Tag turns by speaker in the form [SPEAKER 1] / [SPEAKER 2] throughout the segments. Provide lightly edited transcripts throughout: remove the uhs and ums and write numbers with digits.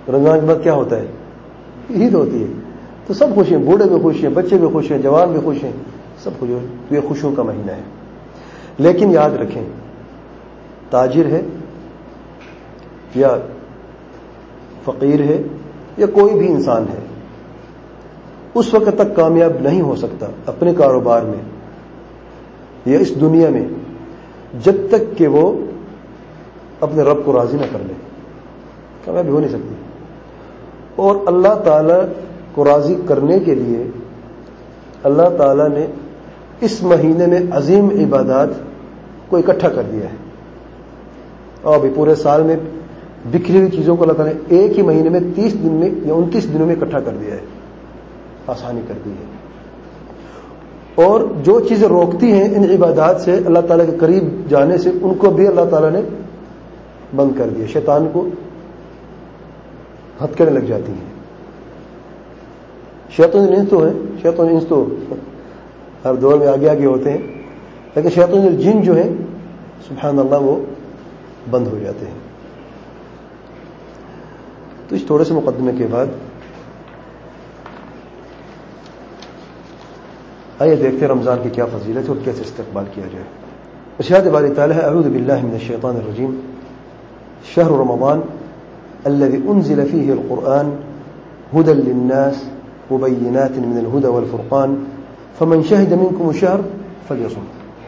[SPEAKER 1] رمضان کے بعد کیا ہوتا ہے؟ عید ہوتی ہے. تو سب خوش ہیں, بوڑھے بھی خوش ہیں, بچے بھی خوش ہیں, جوان بھی خوش ہیں, سب خوش ہیں. یہ خوشیوں کا مہینہ ہے. لیکن یاد رکھیں, تاجر ہے یا فقیر ہے یا کوئی بھی انسان ہے, اس وقت تک کامیاب نہیں ہو سکتا اپنے کاروبار میں یا اس دنیا میں جب تک کہ وہ اپنے رب کو راضی نہ کر لے. کامیابی ہو نہیں سکتی. اور اللہ تعالی کو راضی کرنے کے لیے اللہ تعالی نے اس مہینے میں عظیم عبادات کو اکٹھا کر دیا ہے. اور ابھی پورے سال میں بکھری ہوئی چیزوں کو اللہ تعالی نے ایک ہی مہینے میں 30 دن میں یا 29 دنوں میں اکٹھا کر دیا ہے. آسانی کر دی ہے. اور جو چیزیں روکتی ہیں ان عبادات سے اللہ تعالیٰ کے قریب جانے سے, ان کو بھی اللہ تعالیٰ نے بند کر دیا. شیطان کو ہتھکڑیں لگ جاتی ہیں. شیطان انس تو ہے, شیطان انس تو ہر دور میں آگے آگے ہوتے ہیں, لیکن شیطان الجن جو ہے سبحان اللہ وہ بند ہو جاتے ہیں. تو اس تھوڑے سے مقدمے کے بعد آئیے دیکھتے ہیں رمضان کی کیا فضیلت ہے اور کیسے استقبال کیا جائے. ارشاد باری تعالیٰ ہے, اعوذ باللہ من الشیطان الرجیم, شہر رمضان الذي انزل فيه القرآن هدى للناس مبينات من الهدى والفرقان فمن شهد منكم الشهر فليصم.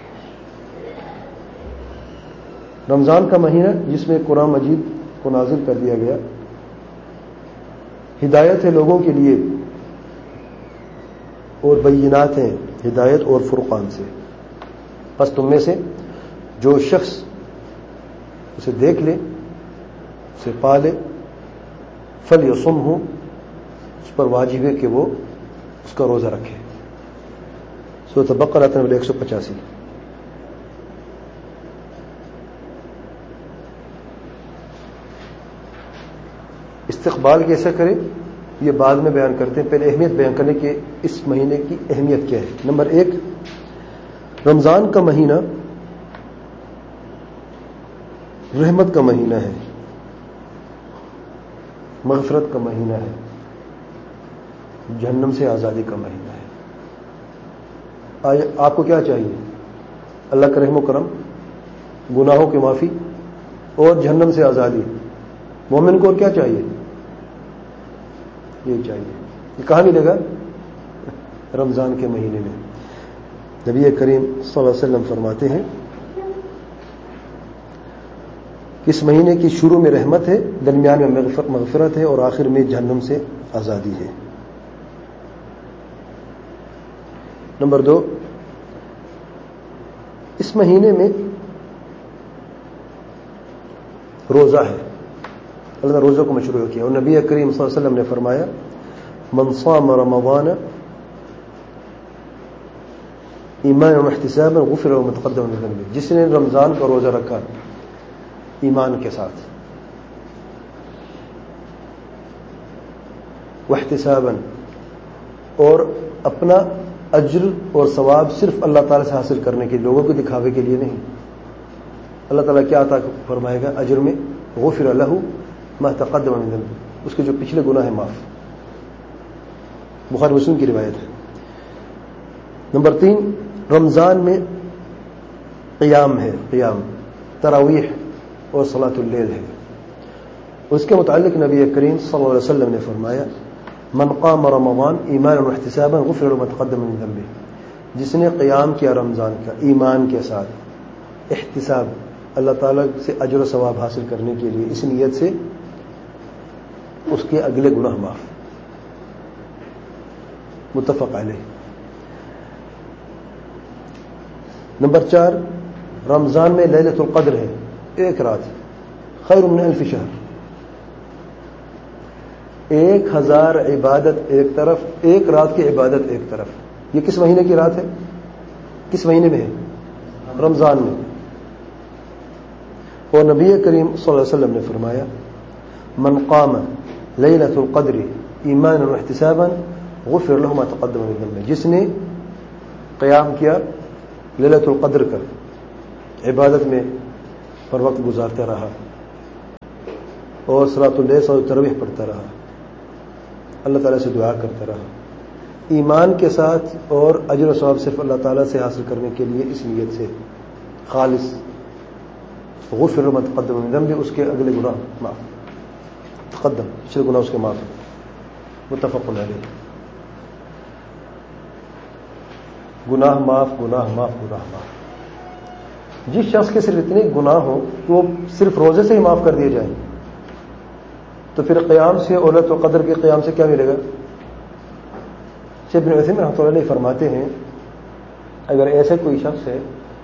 [SPEAKER 1] رمضان کا مہینہ جس میں قرآن مجید کو نازل کر دیا گیا, ہدایت ہے لوگوں کے لیے اور بینات ہیں ہدایت اور فرقان سے. بس تم میں سے جو شخص اسے دیکھ لے, اسے پا لے, فلیصم ہو, اس پر واجب ہے کہ وہ اس کا روزہ رکھے. سورۃ بقرہ نمبر 185. استقبال کیسا کرے یہ بعد میں بیان کرتے ہیں, پہلے اہمیت بیان کرنے کے اس مہینے کی اہمیت کیا ہے. نمبر 1, رمضان کا مہینہ رحمت کا مہینہ ہے, مغفرت کا مہینہ ہے, جہنم سے آزادی کا مہینہ ہے. آپ کو کیا چاہیے؟ اللہ کا رحم و کرم, گناہوں کی معافی اور جہنم سے آزادی. مومن کو اور کیا چاہیے؟ یہ چاہیے. یہ کہاں ملے گا؟ رمضان کے مہینے میں. نبی کریم صلی اللہ علیہ وسلم فرماتے ہیں کہ اس مہینے کی شروع میں رحمت ہے, درمیان میں مغفرت ہے اور آخر میں جہنم سے آزادی ہے. نمبر 2, اس مہینے میں روزہ ہے. اللہ نے روزوں کو مشروع کیا, اور نبی کریم صلی اللہ علیہ وسلم نے فرمایا من صام رمضان ایمانا واحتسابا غفر له ما تقدم من ذنبه. جس نے رمضان کا روزہ رکھا ایمان کے ساتھ, واحتسابا, اور اپنا اجر اور ثواب صرف اللہ تعالی سے حاصل کرنے کے, لوگوں کو دکھاوے کے لیے نہیں. اللہ تعالیٰ کیا عطا فرمائے گا اجر میں؟ غفر له ما تقدم من ذنبه, اس کے جو پچھلے گناہ ہیں معاف. بخاری مسلم کی روایت ہے. نمبر 3, رمضان میں قیام ہے, قیام, تراویح اور صلاۃ اللیل ہے. اس کے متعلق نبی کریم صلی اللہ علیہ وسلم نے فرمایا من قام رمضان ایمانا واحتسابا غفر له ما تقدم من ذنبه. جس نے قیام کیا رمضان کا ایمان کے ساتھ, احتساب, اللہ تعالیٰ سے اجر و ثواب حاصل کرنے کے لیے, اس نیت سے اس کے اگلے گناہ معاف. متفق علیہ. نمبر 4, رمضان میں لیلۃ القدر ہے, ایک رات, خیر من الف شہر. 1000 عبادت ایک طرف, ایک رات کی عبادت ایک طرف. یہ کس مہینے کی رات ہے؟ کس مہینے میں ہے؟ رمضان میں. اور نبی کریم صلی اللہ علیہ وسلم نے فرمایا من قام لیلۃ القدر ایمانا واحتسابا غفر له ما تقدم من ذنبه. جس نے قیام کیا لیلۃ القدر کا, عبادت میں پر وقت گزارتا رہا اور صلاۃ اللیل اور تراویح پڑھتا رہا، اللہ تعالیٰ سے دعا کرتا رہا، ایمان کے ساتھ، اور اجر و ثواب صرف اللہ تعالیٰ سے حاصل کرنے کے لیے اس نیت سے خالص، غفر ما تقدم من ذنبه، اس کے اگلے گناہ معاف، تقدم پچھلے گناہ اس کے معاف، متفق علیہ۔ گناہ معاف، گناہ معاف، گناہ معاف۔ جس شخص کے صرف اتنے گناہ ہوں کہ وہ صرف روزے سے ہی معاف کر دیے جائیں، تو پھر قیام سے، ليلۃ القدر کے قیام سے کیا ملے گا؟ شیخ ابن عثیمین رحمۃ اللہ علیہ فرماتے ہیں اگر ایسے کوئی شخص ہے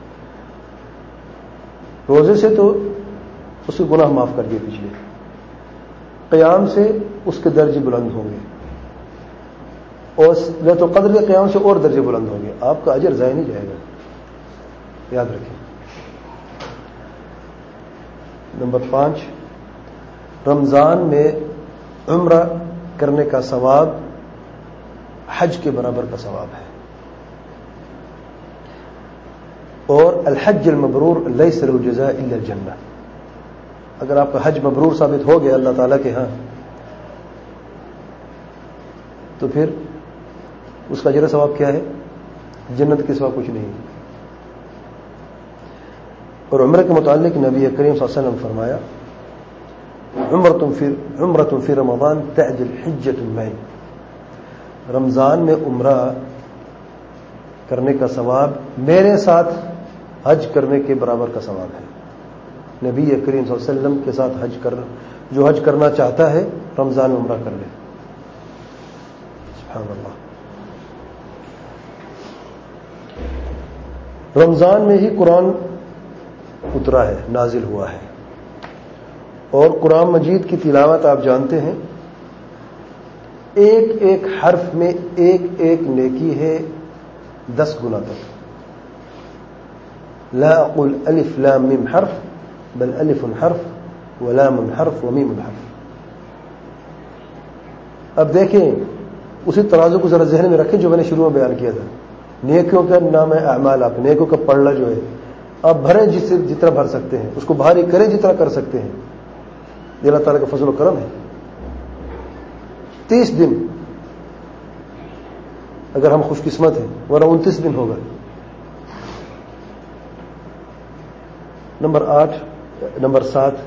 [SPEAKER 1] روزے سے تو اس کے گناہ معاف کر دیے پچھلے، قیام سے اس کے درجے بلند ہوں گے، اور ليلۃ القدر کے قیام سے اور درجے بلند ہوں گے، آپ کا اجر ضائع نہیں جائے گا، یاد رکھیں۔ نمبر 5، رمضان میں عمرہ کرنے کا ثواب حج کے برابر کا ثواب ہے، اور الحج المبرور لیس له جزاء الا الجنہ، اگر آپ کا حج مبرور ثابت ہو گیا اللہ تعالیٰ کے ہاں تو پھر اس کا اجر ثواب کیا ہے؟ جنت کے سوا کچھ نہیں۔ اور عمرہ کے متعلق نبی کریم صلی اللہ علیہ وسلم فرمایا عمرۃ فی رمضان تعدل حجۃ معی، رمضان میں عمرہ کرنے کا ثواب میرے ساتھ حج کرنے کے برابر کا ثواب ہے۔ نبی کریم صلی اللہ علیہ وسلم کے ساتھ جو حج کرنا چاہتا ہے رمضان میں عمرہ کر لے، سبحان اللہ۔ رمضان میں ہی قرآن اترا ہے، نازل ہوا ہے، اور قرآن مجید کی تلاوت آپ جانتے ہیں ایک ایک حرف میں ایک ایک نیکی ہے 10 گنا تک۔ لا اقول الف لام میم حرف بل الف حرف ولام حرف ومیم حرف۔ اب دیکھیں اسی ترازو کو ذرا ذہن میں رکھیں جو میں نے شروع میں بیان کیا تھا، نیکیوں کا نام ہے اعمال، آپ نیکیوں کا پڑھنا جو ہے آپ بھریں جتنا بھر سکتے ہیں، اس کو بھاری کریں جتنا کر سکتے ہیں، یہ اللہ تعالیٰ کا فضل و کرم ہے۔ 30 دن اگر ہم خوش قسمت ہیں، ورنہ 29 دن ہوگا۔ نمبر 7،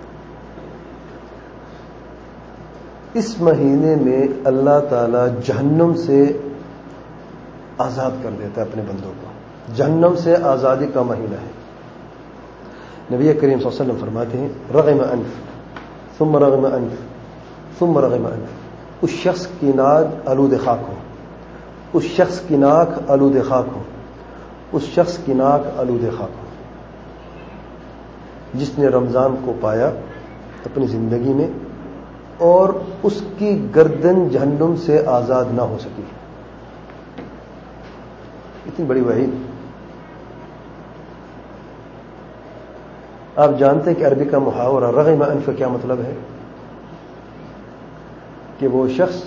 [SPEAKER 1] اس مہینے میں اللہ تعالی جہنم سے آزاد کر دیتا ہے اپنے بندوں کو، جہنم سے آزادی کا مہینہ ہے۔ نبی کریم صلی اللہ علیہ وسلم فرماتے ہیں رغم انف ثم رغم انف ثم رغم انف، اس شخص کی ناک آلود خاک ہو، اس شخص کی ناک آلود خاک ہو، اس شخص کی ناک آلود خاک ہو جس نے رمضان کو پایا اپنی زندگی میں اور اس کی گردن جہنم سے آزاد نہ ہو سکی۔ اتنی بڑی وعید۔ آپ جانتے ہیں کہ عربی کا محاورہ رغم انف کا کیا مطلب ہے؟ کہ وہ شخص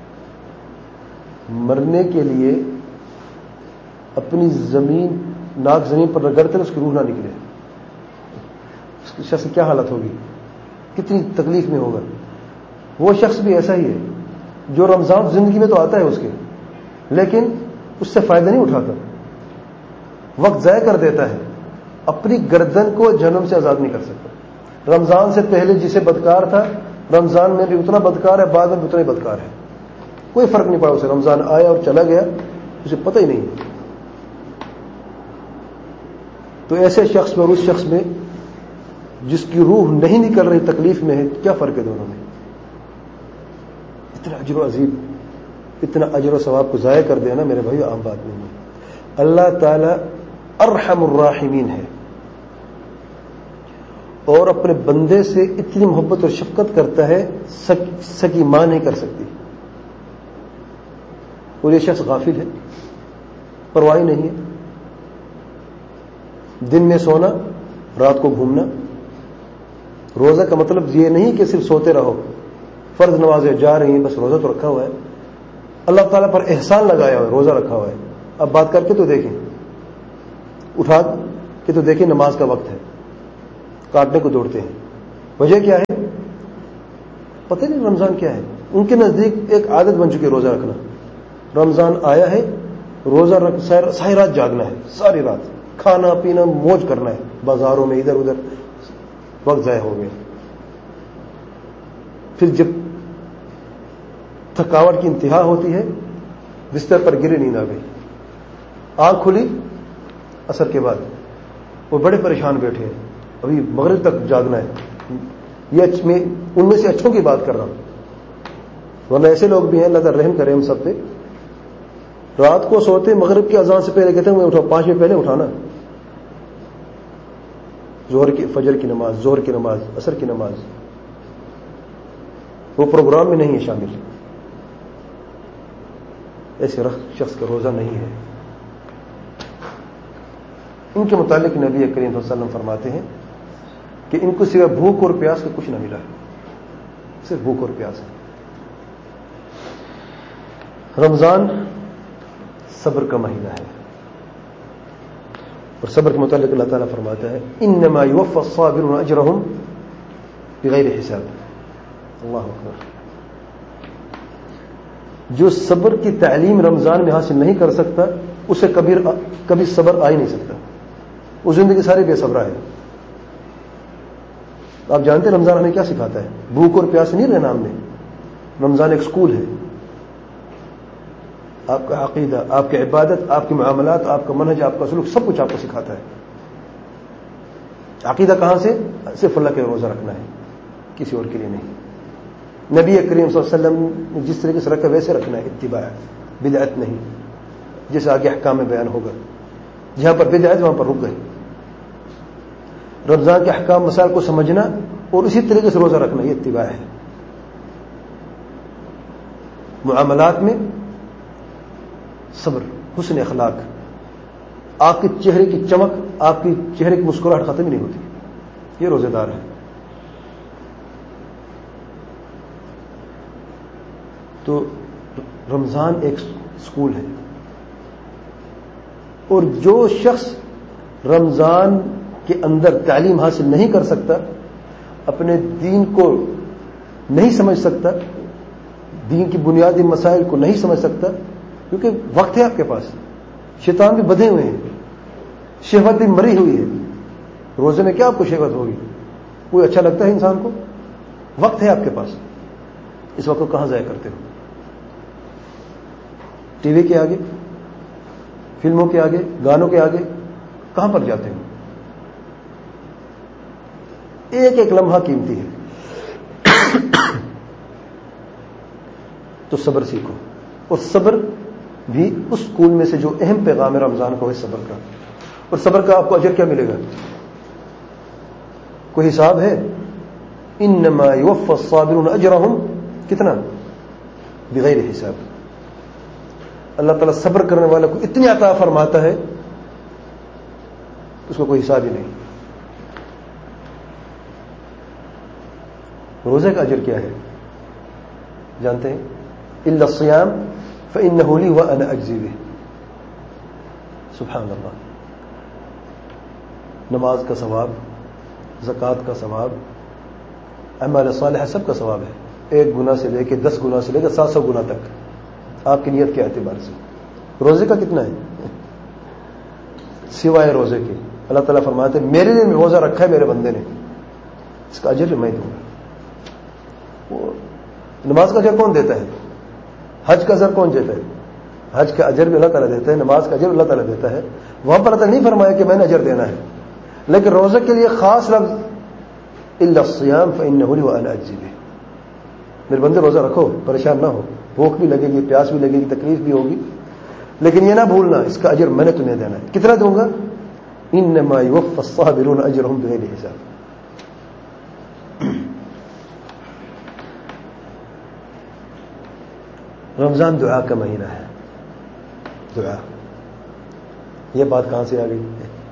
[SPEAKER 1] مرنے کے لیے اپنی ناک زمین پر رگڑتے اس کی روح نہ نکلے، اس شخص کی کیا حالت ہوگی، کتنی تکلیف میں ہوگا۔ وہ شخص بھی ایسا ہی ہے جو رمضان زندگی میں تو آتا ہے اس کے، لیکن اس سے فائدہ نہیں اٹھاتا، وقت ضائع کر دیتا ہے، اپنی گردن کو جہنم سے آزاد نہیں کر سکتا۔ رمضان سے پہلے جسے بدکار تھا رمضان میں بھی اتنا بدکار ہے، بعد میں بھی اتنا ہی بدکار ہے، کوئی فرق نہیں پڑا اسے، رمضان آیا اور چلا گیا اسے پتہ ہی نہیں۔ تو ایسے شخص میں اور اس شخص میں جس کی روح نہیں نکل رہی تکلیف میں ہے، کیا فرق ہے دونوں میں؟ اتنا اجر و عظیم، اتنا اجر و ثواب کو ضائع کر دینا میرے بھائی عام بات نہیں ہے۔ اللہ تعالی ارحم الراحمین ہے اور اپنے بندے سے اتنی محبت اور شفقت کرتا ہے سکی ماں نہیں کر سکتی۔ اور یہ شخص غافل ہے، پرواہی نہیں ہے، دن میں سونا رات کو گھومنا۔ روزہ کا مطلب یہ نہیں کہ صرف سوتے رہو، فرض نمازیں جا رہی ہیں بس روزہ تو رکھا ہوا ہے، اللہ تعالیٰ پر احسان لگایا ہوا ہے، روزہ رکھا ہوا ہے۔ اب بات کر کے تو دیکھیں، اٹھا کے تو دیکھیں، نماز کا وقت ہے، کاٹنے کو دوڑتے ہیں۔ وجہ کیا ہے؟ پتہ نہیں رمضان کیا ہے. ان کے نزدیک ایک عادت بن چکی ہے روزہ رکھنا. رمضان آیا ہے, روزہ رکھ ساری رات جاگنا ہے, ساری رات کھانا پینا موج کرنا ہے, بازاروں میں ادھر ادھر وقت ضائع ہو گیا. پھر جب تھکاوٹ کی انتہا ہوتی ہے, بستر پر گرے, نیند آ گئی, آنکھ کھلی عصر کے بعد, وہ بڑے پریشان بیٹھے ہیں, ابھی مغرب تک جاگنا ہے. یہ میں ان میں سے اچھوں کی بات کر رہا ہوں, ورنہ ایسے لوگ بھی ہیں, اللہ تعالیٰ رحم کرے ہم سب پہ. رات کو سوتے مغرب کی اذان سے پہلے کہتے ہیں میں اٹھا, 5 منٹ پہلے اٹھانا, ظہر کی فجر کی نماز, ظہر کی نماز, عصر کی نماز, وہ پروگرام میں نہیں ہے شامل. ایسے شخص کا روزہ نہیں ہے. ان کے متعلق نبی کریم صلی اللہ علیہ وسلم فرماتے ہیں کہ ان کو صرف بھوک اور پیاس کا کچھ نہ ملا, صرف بھوک اور پیاس ہے. رمضان صبر کا مہینہ ہے, اور صبر کے متعلق اللہ تعالیٰ فرماتا ہے انما یوفی الصابرون اجرهم بغیر حساب. اللہ اکبر. جو صبر کی تعلیم رمضان میں حاصل نہیں کر سکتا اسے کبھی صبر آ ہی نہیں سکتا. وہ زندگی سارے بے صبر ہے. آپ جانتے ہیں رمضان ہمیں کیا سکھاتا ہے؟ بھوک اور پیاس نہیں رہنا ہم نے. رمضان ایک سکول ہے. آپ کا عقیدہ, آپ کی عبادت, آپ کے معاملات, آپ کا منہج, آپ کا سلوک, سب کچھ آپ کو سکھاتا ہے. عقیدہ کہاں سے؟ صرف اللہ کے روزہ رکھنا ہے, کسی اور کے لیے نہیں. نبی کریم صلی اللہ علیہ وسلم نے جس طریقے سے رکھا ویسے رکھنا ہے, اتباع, بدعت نہیں. جیسے آگے احکام میں بیان ہوگا, جہاں پر بدعت وہاں پر رک گئے. رمضان کے احکام مسائل کو سمجھنا اور اسی طریقے سے روزہ رکھنا, یہ اتباع ہے. معاملات میں صبر, حسن اخلاق, آپ کے چہرے کی چمک, آپ کی چہرے کی مسکراہٹ ختم ہی نہیں ہوتی. یہ روزے دار ہے. تو رمضان ایک سکول ہے, اور جو شخص رمضان کے اندر تعلیم حاصل نہیں کر سکتا, اپنے دین کو نہیں سمجھ سکتا, دین کی بنیادی مسائل کو نہیں سمجھ سکتا, کیونکہ وقت ہے آپ کے پاس, شیطان بھی بدھے ہوئے ہیں, شہوت بھی مری ہوئی ہے. روزے میں کیا آپ کو شہوت ہوگی؟ کوئی اچھا لگتا ہے انسان کو؟ وقت ہے آپ کے پاس, اس وقت کو کہاں ضائع کرتے ہو؟ ٹی وی کے آگے, فلموں کے آگے, گانوں کے آگے, کہاں پر جاتے ہو؟ ایک ایک لمحہ قیمتی ہے. تو صبر سیکھو, اور صبر بھی اس سکول میں سے جو اہم پیغام ہے رمضان کا, ہے صبر کا. اور صبر کا آپ کو اجر کیا ملے گا؟ کوئی حساب ہے؟ انما یوفی الصابرون اجرهم کتنا؟ بغیر حساب. اللہ تعالیٰ صبر کرنے والے کو اتنی عطا فرماتا ہے اس کو کوئی حساب ہی نہیں. روزے کا اجر کیا ہے جانتے ہیں؟ الا الصيام فانه لي وانا اجزي به. سبحان اللہ. نماز کا ثواب, زکوٰۃ کا ثواب, اعمال صالحہ سب کا ثواب ہے, 1 گنا سے لے کے 10 گنا سے لے کے 700 گنا تک, آپ کی نیت کے اعتبار سے. روزے کا کتنا ہے سوائے روزے کے؟ اللہ تعالیٰ فرماتے ہیں میرے لیے روزہ رکھا ہے میرے بندے نے, اس کا اجر میں دوں گا. وہ نماز کا اجر کون دیتا ہے؟ حج کا اجر کون دیتا ہے؟ حج کا اجر بھی اللہ تعالیٰ دیتا ہے, نماز کا اجر اللہ تعالیٰ دیتا ہے. وہاں پر اللہ نہیں فرمایا کہ میں نے اجر دینا ہے, لیکن روزے کے لیے خاص لفظ الا الصيام فانه لي وانا اجزي به. میرے بندے روزہ رکھو, پریشان نہ ہو, بھوک بھی لگے گی, پیاس بھی لگے گی, تکلیف بھی ہوگی, لیکن یہ نہ بھولنا اس کا اجر میں نے تمہیں دینا ہے. کتنا دوں گا؟ انما يوفى الصابرون اجرهم بغیر حساب. رمضان دعا کا مہینہ ہے. دعا, یہ بات کہاں سے آ گئی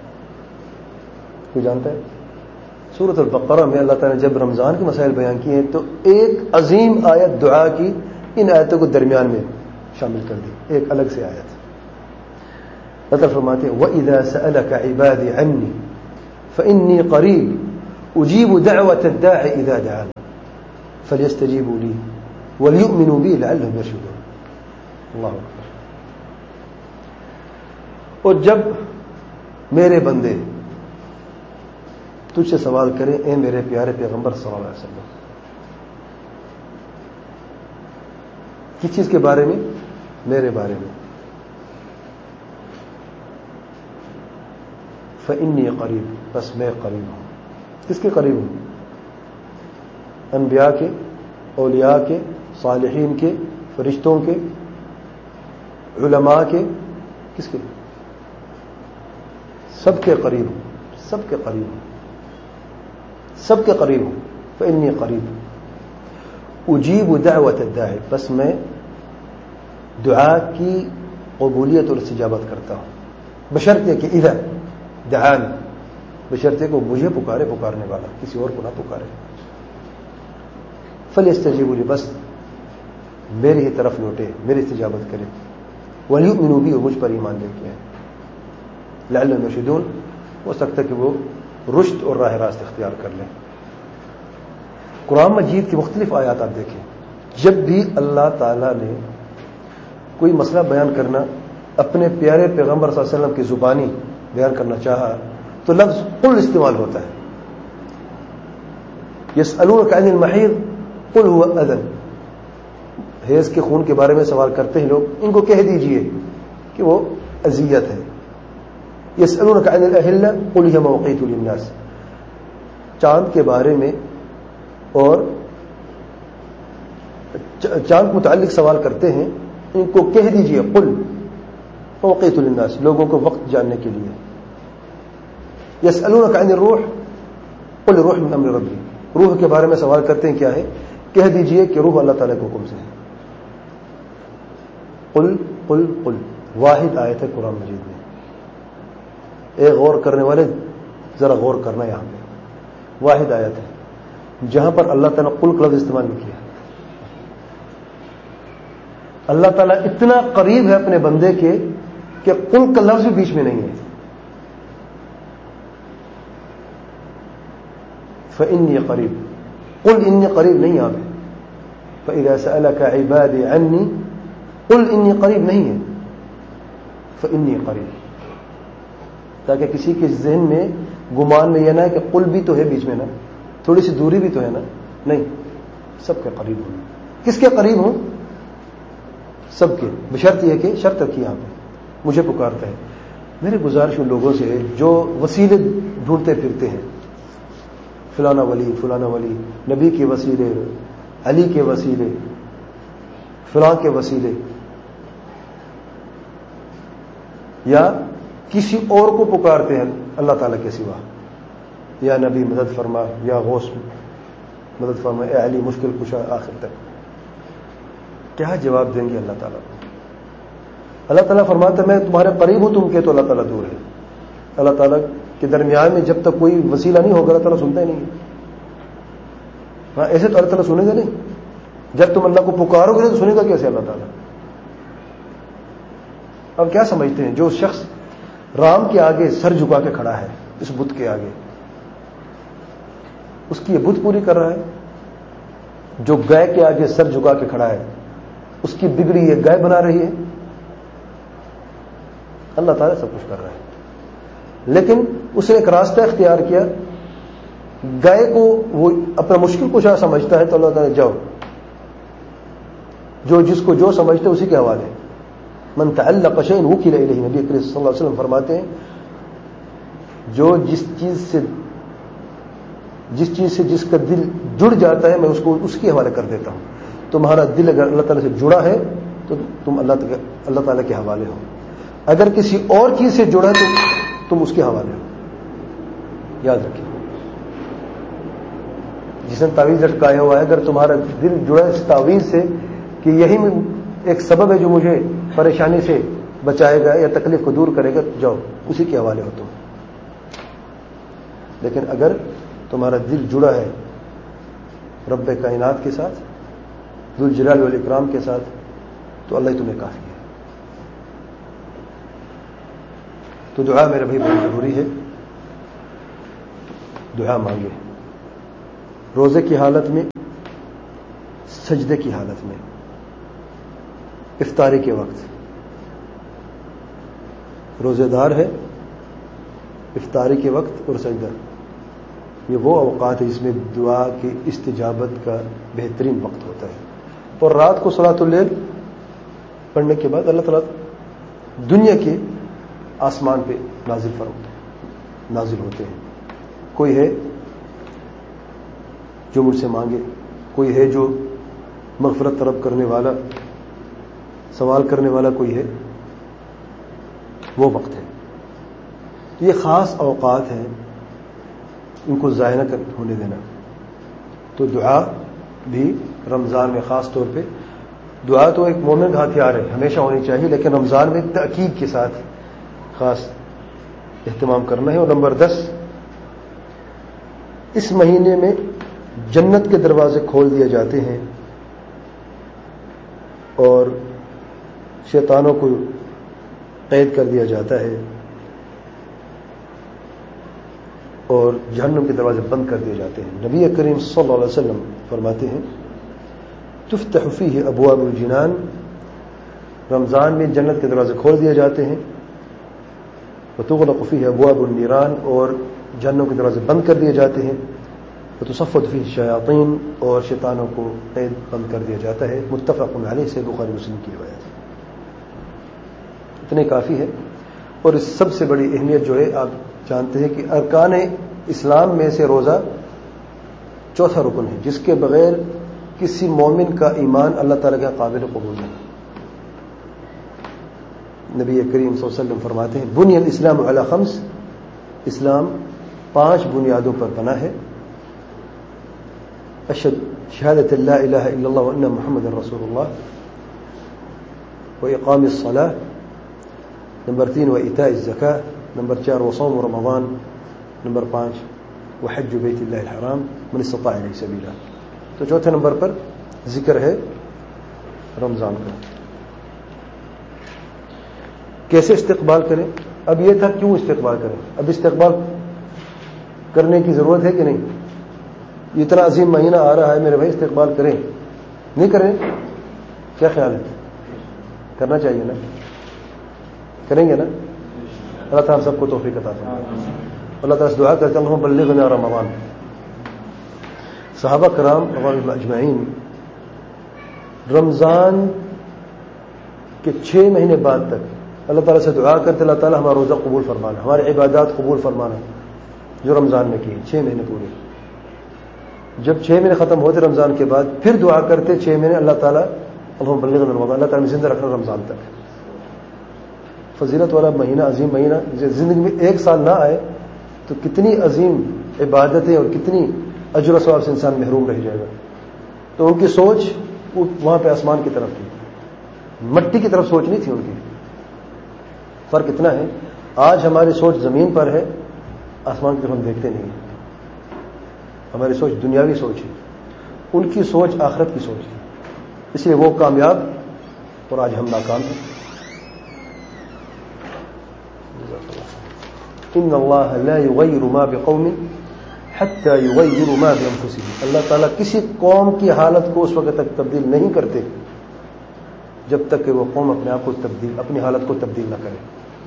[SPEAKER 1] کوئی جانتا ہے؟ سورۃ البقرہ میں اللہ تعالیٰ نے جب رمضان کے مسائل بیان کیے ہیں تو ایک عظیم آیت دعا کی ان آیتوں کو درمیان میں شامل کر دی, ایک الگ سے آیت. اللہ تعالیٰ فرماتے ہیں وَإِذَا سَأَلَكَ عِبَادِي عَنِّي فَإِنِّي قَرِيبٌ أُجِيبُ دَعْوَةَ الدَّاعِ إِذَا دَعَانِ. فلیستجیبوا لی ولیؤمنوا بی لعلہم یرشدون. اللہ اکبر. اور جب میرے بندے تجھ سے سوال کریں اے میرے پیارے پیغمبر صلی اللہ علیہ وسلم، کس چیز کے بارے میں؟ میرے بارے میں. فإنی قریب، بس میں قریب ہوں. کس کے قریب ہوں؟ انبیاء کے، اولیاء کے، صالحین کے، فرشتوں کے، علماء کے، کس کے؟ سب کے قریب ہوں. سب کے قریب ہوں. سب کے قریب ہوں. فإنی قریب اجیب دعوت الداعی، بس میں دعا کی قبولیت اور استجابت کرتا ہوں، بشرطے کہ اذا دعانی، بشرطے کو مجھے پکارنے والا، کسی اور کو نہ پکارے. فلیستجیبوا لی، بس میری ہی طرف لوٹے، میری استجابت کرے. ولیؤمنوا بی، اور مجھ پر ایمان لے کے آئے. لعلہم یرشدون، ہو سکتا ہے کہ وہ رشد اور راہ راست اختیار کر لیں. قرآن مجید کی مختلف آیات آپ دیکھیں، جب بھی اللہ تعالیٰ نے کوئی مسئلہ بیان کرنا اپنے پیارے پیغمبر صلی اللہ علیہ وسلم کی زبانی بیان کرنا چاہا تو لفظ قل استعمال ہوتا ہے. یسألونک عن المحیض قل هو اذن، حیض کے خون کے بارے میں سوال کرتے ہیں لوگ، ان کو کہہ دیجئے کہ وہ اذیت ہے. یسألونک عن الاہلہ قل ہی مواقیت للناس، چاند کے بارے میں اور چاند کے متعلق سوال کرتے ہیں، ان کو کہہ دیجئے قل مواقیت للناس، لوگوں کو وقت جاننے کے لیے. یسألونک عن الروح قل الروح من امر ربی، روح کے بارے میں سوال کرتے ہیں، کیا ہے؟ کہہ دیجئے کہ روح اللہ تعالیٰ کے حکم سے ہے. قل قل قل، واحد آیت ہے قرآن مجید میں. ایک غور کرنے والے ذرا غور کرنا، یہاں پہ واحد آیت ہے جہاں پر اللہ تعالیٰ قل کا لفظ استعمال نہیں کیا. اللہ تعالیٰ اتنا قریب ہے اپنے بندے کے کہ قل کا لفظ بھی بیچ میں نہیں ہے. فإنی قریب، قل انی قریب نہیں یہاں پہ. فإذا سألك عبادی عنی قل انی قریب نہیں ہے، فإنی قریب، تاکہ کسی کے ذہن میں گمان میں یہ نہ ہے کہ قل بھی تو ہے بیچ میں، نا تھوڑی سی دوری بھی تو ہے نا. نہیں، سب کے قریب ہوں. کس کے قریب ہوں؟ سب کے، بشرط یہ کہ شرط رکھی یہاں پہ مجھے پکارتا ہے. میرے گزارش ان لوگوں سے جو وسیلے ڈھونڈتے پھرتے ہیں، فلانا ولی، فلانا ولی، نبی کے وسیلے، علی کے وسیلے، فلاں کے وسیلے، یا کسی اور کو پکارتے ہیں اللہ تعالیٰ کے سوا، یا نبی مدد فرما، یا غوث مدد فرما، اے علی مشکل کشا، آخر تک. کیا جواب دیں گے اللہ تعالیٰ کو؟ اللہ تعالیٰ فرماتا ہے میں تمہارے قریب ہوں، تم کہتے تو اللہ تعالیٰ دور ہے. اللہ تعالیٰ کے درمیان میں جب تک کوئی وسیلہ نہیں ہوگا اللہ تعالیٰ سنتا ہی نہیں ہے. ہاں، ایسے تو اللہ تعالیٰ سنے گا نہیں. جب تم اللہ کو پکارو گے تو سنے گا کیسے اللہ تعالیٰ؟ اب کیا سمجھتے ہیں جو شخص رام کے آگے سر جھکا کے کھڑا ہے، اس بت کے آگے، اس کی یہ بت پوری کر رہا ہے؟ جو گائے کے آگے سر جھکا کے کھڑا ہے، اس کی بگڑی یہ گائے بنا رہی ہے؟ اللہ تعالیٰ سب کچھ کر رہا ہے. لیکن اس نے ایک راستہ اختیار کیا، گائے کو وہ اپنا مشکل کشا سمجھتا ہے تو اللہ تعالیٰ جاؤ، جو جس کو جو سمجھتے اسی کے حوالے. من تعلق شیئا وکل الیہ، نبی کریم صلی اللہ علیہ وسلم فرماتے ہیں جو جس چیز سے جس کا دل جڑ جاتا ہے میں اس کو اس کے حوالے کر دیتا ہوں. تمہارا دل اگر اللہ تعالیٰ سے جڑا ہے تو تم اللہ تعالیٰ کے حوالے ہو، اگر کسی اور چیز سے جڑا ہے تو تم اس کے حوالے ہو. یاد رکھیں، جس نے تعویذ لٹکایا ہوا ہے، اگر تمہارا دل جڑا ہے اس تعویذ سے کہ یہی ایک سبب ہے جو مجھے پریشانی سے بچائے گا یا تکلیف کو دور کرے گا، تو جاؤ اسی کے حوالے ہو تم. لیکن اگر تمہارا دل جڑا ہے رب کائنات کے ساتھ، ذو الجلال والاکرام کے ساتھ، تو اللہ ہی تمہیں کافی ہے. تو دعا میرے بھائی بہت ضروری ہے. دعا مانگے روزے کی حالت میں، سجدے کی حالت میں، افطاری کے وقت. روزے دار ہے، افطاری کے وقت اور سجدہ، یہ وہ اوقات ہے جس میں دعا کی استجابت کا بہترین وقت ہوتا ہے. اور رات کو صلاۃ اللیل پڑھنے کے بعد اللہ تعالیٰ دنیا کے آسمان پہ نازل ہوتے ہیں. کوئی ہے جو مجھ سے مانگے، کوئی ہے جو مغفرت طلب کرنے والا، سوال کرنے والا کوئی ہے، وہ وقت ہے. یہ خاص اوقات ہیں، ان کو ضائع نہ ہونے دینا. تو دعا بھی رمضان میں خاص طور پہ، دعا تو ایک مومن کا ہتھیار ہے، ہمیشہ ہونی چاہیے، لیکن رمضان میں تاکید کے ساتھ خاص اہتمام کرنا ہے. اور نمبر 10، اس مہینے میں جنت کے دروازے کھول دیے جاتے ہیں اور شیطانوں کو قید کر دیا جاتا ہے اور جہنم کے دروازے بند کر دیے جاتے ہیں. نبی کریم صلی اللہ علیہ وسلم فرماتے ہیں تفتح فیہ ابواب الجنان، رمضان میں جنت کے دروازے کھول دیے جاتے ہیں. وتغلق فیہ ابواب النیران، اور جہنم کے دروازے بند کر دیے جاتے ہیں. وتصفد فیہ الشیاطین، اور شیطانوں کو قید بند کر دیا جاتا ہے. متفق علیہ، سے بخاری مسلم کی روایت. اتنے کافی ہے. اور اس سب سے بڑی اہمیت جو ہے، آپ جانتے ہیں کہ ارکان اسلام میں سے روزہ چوتھا رکن ہے، جس کے بغیر کسی مومن کا ایمان اللہ تعالیٰ کا قابل قبول نہیں. نبی کریم صلی اللہ علیہ وسلم فرماتے ہیں بنی الاسلام علی خمس، اسلام 5 بنیادوں پر بنا ہے. شہادت لا الہ الا اللہ وان محمد رسول اللہ، واقام الصلاۃ، نمبر 3 وایتاء الزکاۃ، نمبر 4 وصوم رمضان، نمبر 5 وحج بیت اللہ الحرام من استطاع الیہ سبیلا. تو چوتھے نمبر پر ذکر ہے رمضان کا. کیسے استقبال کریں؟ اب یہ تھا کیوں استقبال کریں، اب استقبال کرنے کی ضرورت ہے کہ نہیں؟ اتنا عظیم مہینہ آ رہا ہے میرے بھائی، استقبال کریں نہیں کریں؟ کیا خیال ہے؟ کرنا چاہیے نا؟ کریں گے نا؟ اللہ تعالیٰ سب کو توفیق عطا فرمائے. اللہ تعالیٰ سے دعا کرتے ہیں اللہم بلغنا رمضان. صحابہ کرام رضوان اللہ اجمعین رمضان کے 6 مہینے بعد تک اللہ تعالیٰ سے دعا کرتے اللہ تعالیٰ ہمارا روزہ قبول فرمانا، ہمارے عبادات قبول فرمانا جو رمضان میں کی 6 مہینے پورے. جب 6 مہینے ختم ہوتے رمضان کے بعد پھر دعا کرتے 6 مہینے اللہ تعالیٰ اللہم بلغنا رمضان، اللہ تعالیٰ زندہ رکھنا رمضان تک. فضیلت والا مہینہ، عظیم مہینہ، زندگی میں 1 سال نہ آئے تو کتنی عظیم عبادتیں اور کتنی اجر و ثواب سے انسان محروم رہ جائے گا. تو ان کی سوچ وہاں پہ آسمان کی طرف تھی، مٹی کی طرف سوچ نہیں تھی ان کی. فرق اتنا ہے، آج ہماری سوچ زمین پر ہے، آسمان کی طرف ہم دیکھتے نہیں ہیں. ہماری سوچ دنیاوی سوچ ہے، ان کی سوچ آخرت کی سوچ ہے. اس لیے وہ کامیاب اور آج ہم ناکام ہیں. ان اللہ لا یغیر ما بقوم حتی یغیروا ما بانفسهم، اللہ تعالیٰ کسی قوم کی حالت کو اس وقت تک تبدیل نہیں کرتے جب تک کہ وہ قوم اپنے آپ کو اپنی حالت کو تبدیل نہ کرے.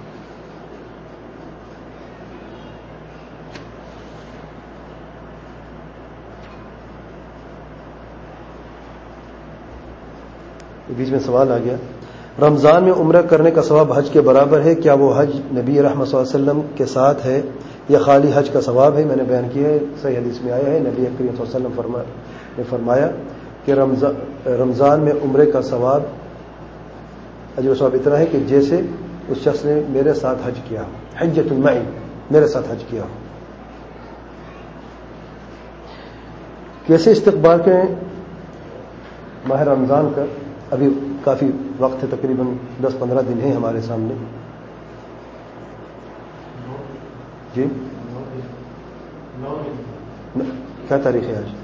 [SPEAKER 1] بیچ میں سوال آ گیا، رمضان میں عمرہ کرنے کا ثواب حج کے برابر ہے، کیا وہ حج نبی رحمت صلی اللہ علیہ وسلم کے ساتھ ہے یا خالی حج کا ثواب ہے؟ میں نے بیان کیا ہے، صحیح حدیث میں آیا ہے، نبی کریم صلی اللہ علیہ وسلم نے فرمایا کہ رمضان میں عمرے کا ثواب، اجر و ثواب اتنا ہے کہ جیسے اس شخص نے میرے ساتھ حج کیا ہو، حجۃ معی، میرے ساتھ حج کیا ہو. کیسے استقبال کریں ماہ رمضان کا؟ ابھی کافی وقت ہے، تقریباً 10-15 دن ہیں ہمارے سامنے. جی کیا تاریخ ہے آج؟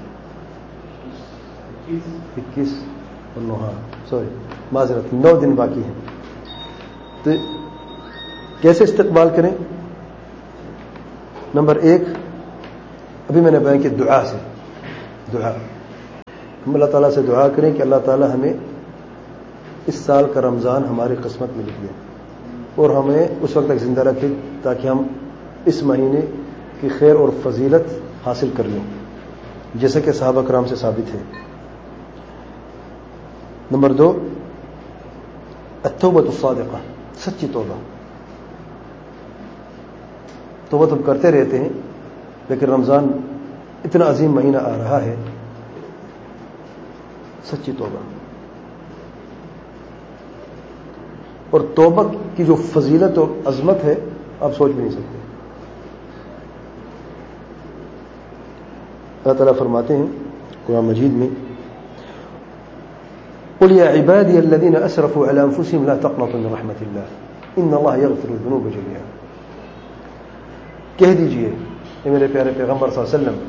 [SPEAKER 1] 21 اور 9، سوری معذرت، 9 دن باقی ہیں. تو کیسے استقبال کریں؟ نمبر 1 ابھی میں نے بیان کیا، دعا سے. دعا ہم اللہ تعالیٰ سے دعا کریں کہ اللہ تعالیٰ ہمیں اس سال کا رمضان ہماری قسمت میں لکھ دے اور ہمیں اس وقت تک زندہ رکھے تاکہ ہم اس مہینے کی خیر اور فضیلت حاصل کر لیں، جیسے کہ صحابہ کرام سے ثابت ہے۔ نمبر 2، التوبۃ الصادقہ، سچی توبہ۔ توبہ تو کرتے رہتے ہیں، لیکن رمضان اتنا عظیم مہینہ آ رہا ہے، سچی توبہ۔ اور توبہ کی جو فضیلت اور عظمت ہے آپ سوچ بھی نہیں سکتے۔ اللہ تعالیٰ فرماتے ہیں قرآن مجید میں، قل یا عبادی الذین اسرفوا علی انفسهم لا تقنطوا من رحمت اللہ ان اللہ یغفر الذنوب جميعا۔ کہہ دیجئے اے میرے پیارے پیغمبر صلی اللہ علیہ وسلم،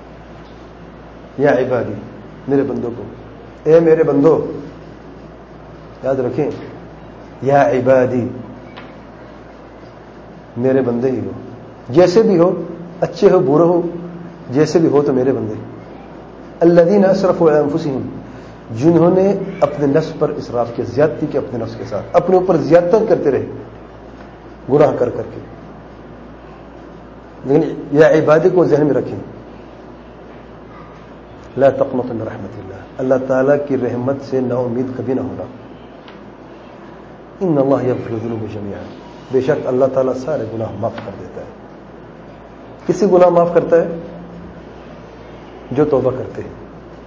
[SPEAKER 1] یا عبادی، میرے بندوں کو، اے میرے بندو، یاد رکھیں یا عبادی، میرے بندے ہی ہو، جیسے بھی ہو، اچھے ہو برے ہو، جیسے بھی ہو تو میرے بندے۔ الذین اسرفوا علی انفسهم، جنہوں نے اپنے نفس پر اسراف کیا، زیادتی کی اپنے نفس کے ساتھ، اپنے اوپر زیادتی کرتے رہے گناہ کر کر کے۔ لیکن یا عبادی کو ذہن میں رکھیں، لا تقنطوا من رحمت اللہ، اللہ تعالیٰ کی رحمت سے نا امید کبھی نہ ہونا۔ ان اللہ یغفر الذنوب جميعا، بے شک اللہ تعالیٰ سارے گناہ معاف کر دیتا ہے۔ کسی گناہ معاف کرتا ہے؟ جو توبہ کرتے ہیں۔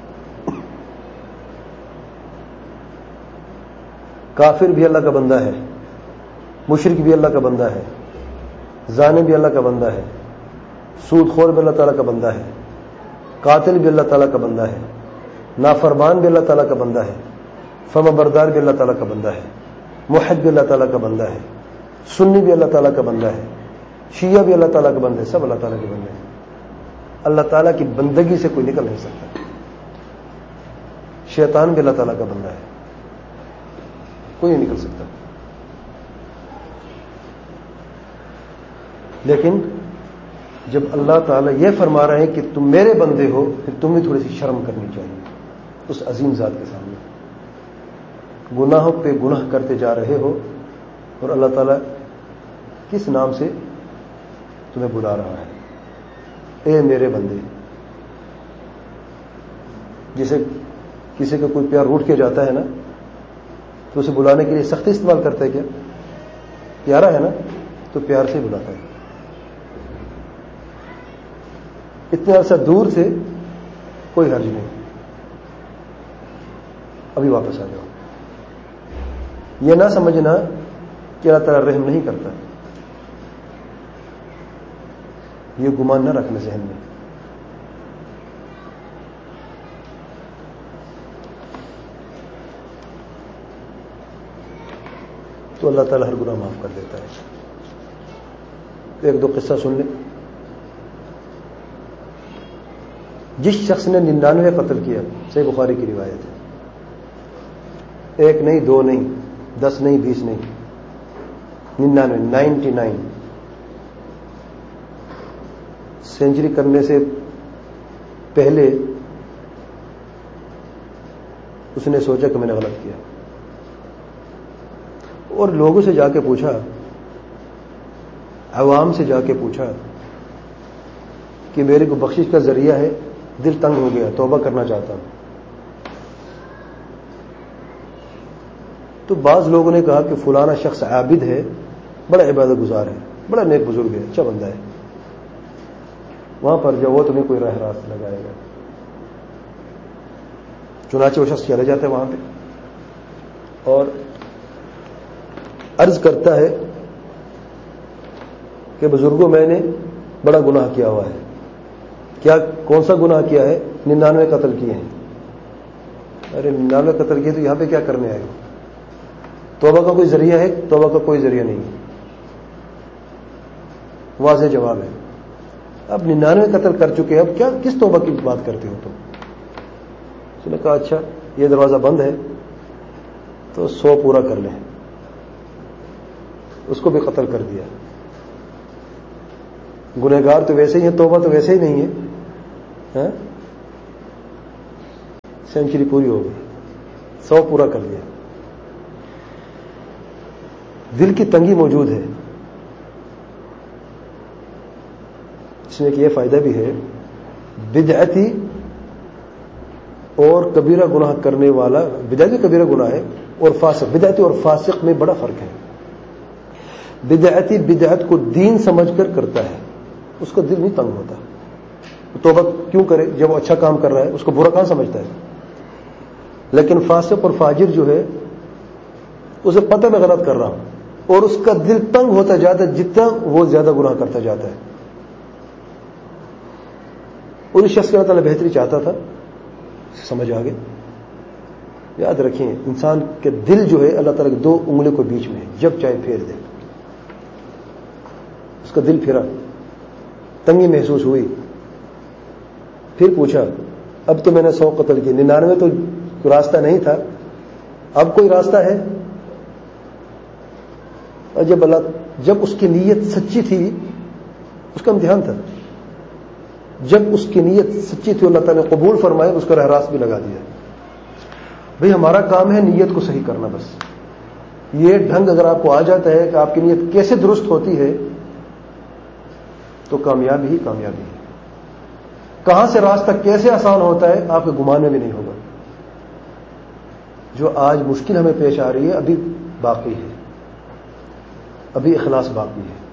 [SPEAKER 1] کافر بھی اللہ کا بندہ ہے، مشرک بھی اللہ کا بندہ ہے، زانی بھی اللہ کا بندہ ہے، سود خور بھی اللہ تعالیٰ کا بندہ ہے، قاتل بھی اللہ تعالیٰ کا بندہ ہے، نافرمان بھی اللہ تعالیٰ کا بندہ ہے، فرما بردار بھی اللہ تعالیٰ کا بندہ ہے، موحد بھی اللہ تعالیٰ کا بندہ ہے، سنی بھی اللہ تعالیٰ کا بندہ ہے، شیعہ بھی اللہ تعالیٰ کا بندہ ہے، سب اللہ تعالیٰ کے بندے ہیں۔ اللہ تعالیٰ کی بندگی سے کوئی نکل نہیں سکتا۔ شیطان بھی اللہ تعالیٰ کا بندہ ہے، کوئی نہیں نکل سکتا۔ لیکن جب اللہ تعالیٰ یہ فرما رہے ہیں کہ تم میرے بندے ہو، پھر تمہیں تھوڑی سی شرم کرنی چاہیے اس عظیم ذات کے سامنے۔ گناہوں پہ گناہ کرتے جا رہے ہو اور اللہ تعالیٰ کس نام سے تمہیں بلا رہا ہے، اے میرے بندے۔ جسے کسی کا کوئی پیار روٹ کے جاتا ہے نا، تو اسے بلانے کے لیے سختی استعمال کرتا ہے، کیا پیارا ہے نا تو پیار سے بلاتا ہے۔ اتنے عرصہ دور سے کوئی حرج نہیں، ابھی واپس آ جاؤ۔ یہ نہ سمجھنا کہ اللہ تعالیٰ رحم نہیں کرتا، یہ گمان نہ رکھنا ذہن میں۔ تو اللہ تعالیٰ ہر گناہ معاف کر دیتا ہے۔ ایک دو قصہ سن لیں۔ جس شخص نے 99 قتل کیا، صحیح بخاری کی روایت ہے، ایک نہیں، دو نہیں، 10 نہیں، 20 نہیں، 99 سینچری کرنے سے پہلے اس نے سوچا کہ میں نے غلط کیا، اور لوگوں سے جا کے پوچھا، عوام سے جا کے پوچھا کہ میرے کو بخشش کا ذریعہ ہے، دل تنگ ہو گیا، توبہ کرنا چاہتا ہوں۔ تو بعض لوگوں نے کہا کہ فلانا شخص عابد ہے، بڑا عبادت گزار ہے، بڑا نیک بزرگ ہے، اچھا بندہ ہے، وہاں پر جب وہ تمہیں کوئی راہ راست لگائے گا۔ چنانچہ وہ شخص چلا جاتا ہے وہاں پہ اور عرض کرتا ہے کہ بزرگوں میں نے بڑا گناہ کیا ہوا ہے۔ کیا کون سا گناہ کیا ہے؟ 99 قتل کیے ہیں۔ ارے 99 قتل کیے تو یہاں پہ کیا کرنے آئے ہو؟ توبہ کا کوئی ذریعہ ہے؟ توبہ کا کوئی ذریعہ نہیں ہے، واضح جواب ہے۔ اب 99 قتل کر چکے، اب کیا کس توبہ کی بات کرتے ہو تم؟ اس نے کہا اچھا یہ دروازہ بند ہے تو 100 پورا کر لیں، اس کو بھی قتل کر دیا۔ گنہگار تو ویسے ہی ہیں، توبہ تو ویسے ہی نہیں ہے۔ سینچری پوری ہو گئی, 100 پورا کر لیا. دل کی تنگی موجود ہے. اس میں ایک یہ فائدہ بھی ہے, بدعتی اور کبیرہ گناہ کرنے والا, بدعتی کبیرہ گناہ ہے, اور فاسق, بدعتی اور فاسق میں بڑا فرق ہے. بدعتی بدعت کو دین سمجھ کر کرتا ہے, اس کا دل نہیں تنگ ہوتا. توبہ کیوں کرے جب وہ اچھا کام کر رہا ہے, اس کو برا کہاں سمجھتا ہے. لیکن فاسق اور فاجر جو ہے, اسے پتہ میں غلط کر رہا ہوں, اور اس کا دل تنگ ہوتا جاتا ہے جتنا وہ زیادہ گناہ کرتا جاتا ہے. اور اس شخص کے اللہ تعالیٰ بہتری چاہتا تھا, سمجھ آگے. یاد رکھیں, انسان کے دل جو ہے اللہ تعالیٰ کے 2 انگلیوں کے بیچ میں ہے, جب چاہے پھیر دے. اس کا دل پھرا, تنگی محسوس ہوئی, پھر پوچھا اب تو میں نے 100 قتل کیے, 99 تو راستہ نہیں تھا, اب کوئی راستہ ہے. اور جب اس کی نیت سچی تھی, اس کا امتحان تھا, جب اس کی نیت سچی تھی اللہ تعالیٰ نے قبول فرمایا, اس کا راہ راست بھی لگا دیا. بھئی ہمارا کام ہے نیت کو صحیح کرنا بس. یہ ڈھنگ اگر آپ کو آ جاتا ہے کہ آپ کی نیت کیسے درست ہوتی ہے تو کامیابی ہی کامیابی ہے. کہاں سے راستہ کیسے آسان ہوتا ہے آپ کے گمان میں بھی نہیں ہوگا. جو آج مشکل ہمیں پیش آ رہی ہے ابھی باقی ہے, ابھی اخلاص باقی ہے.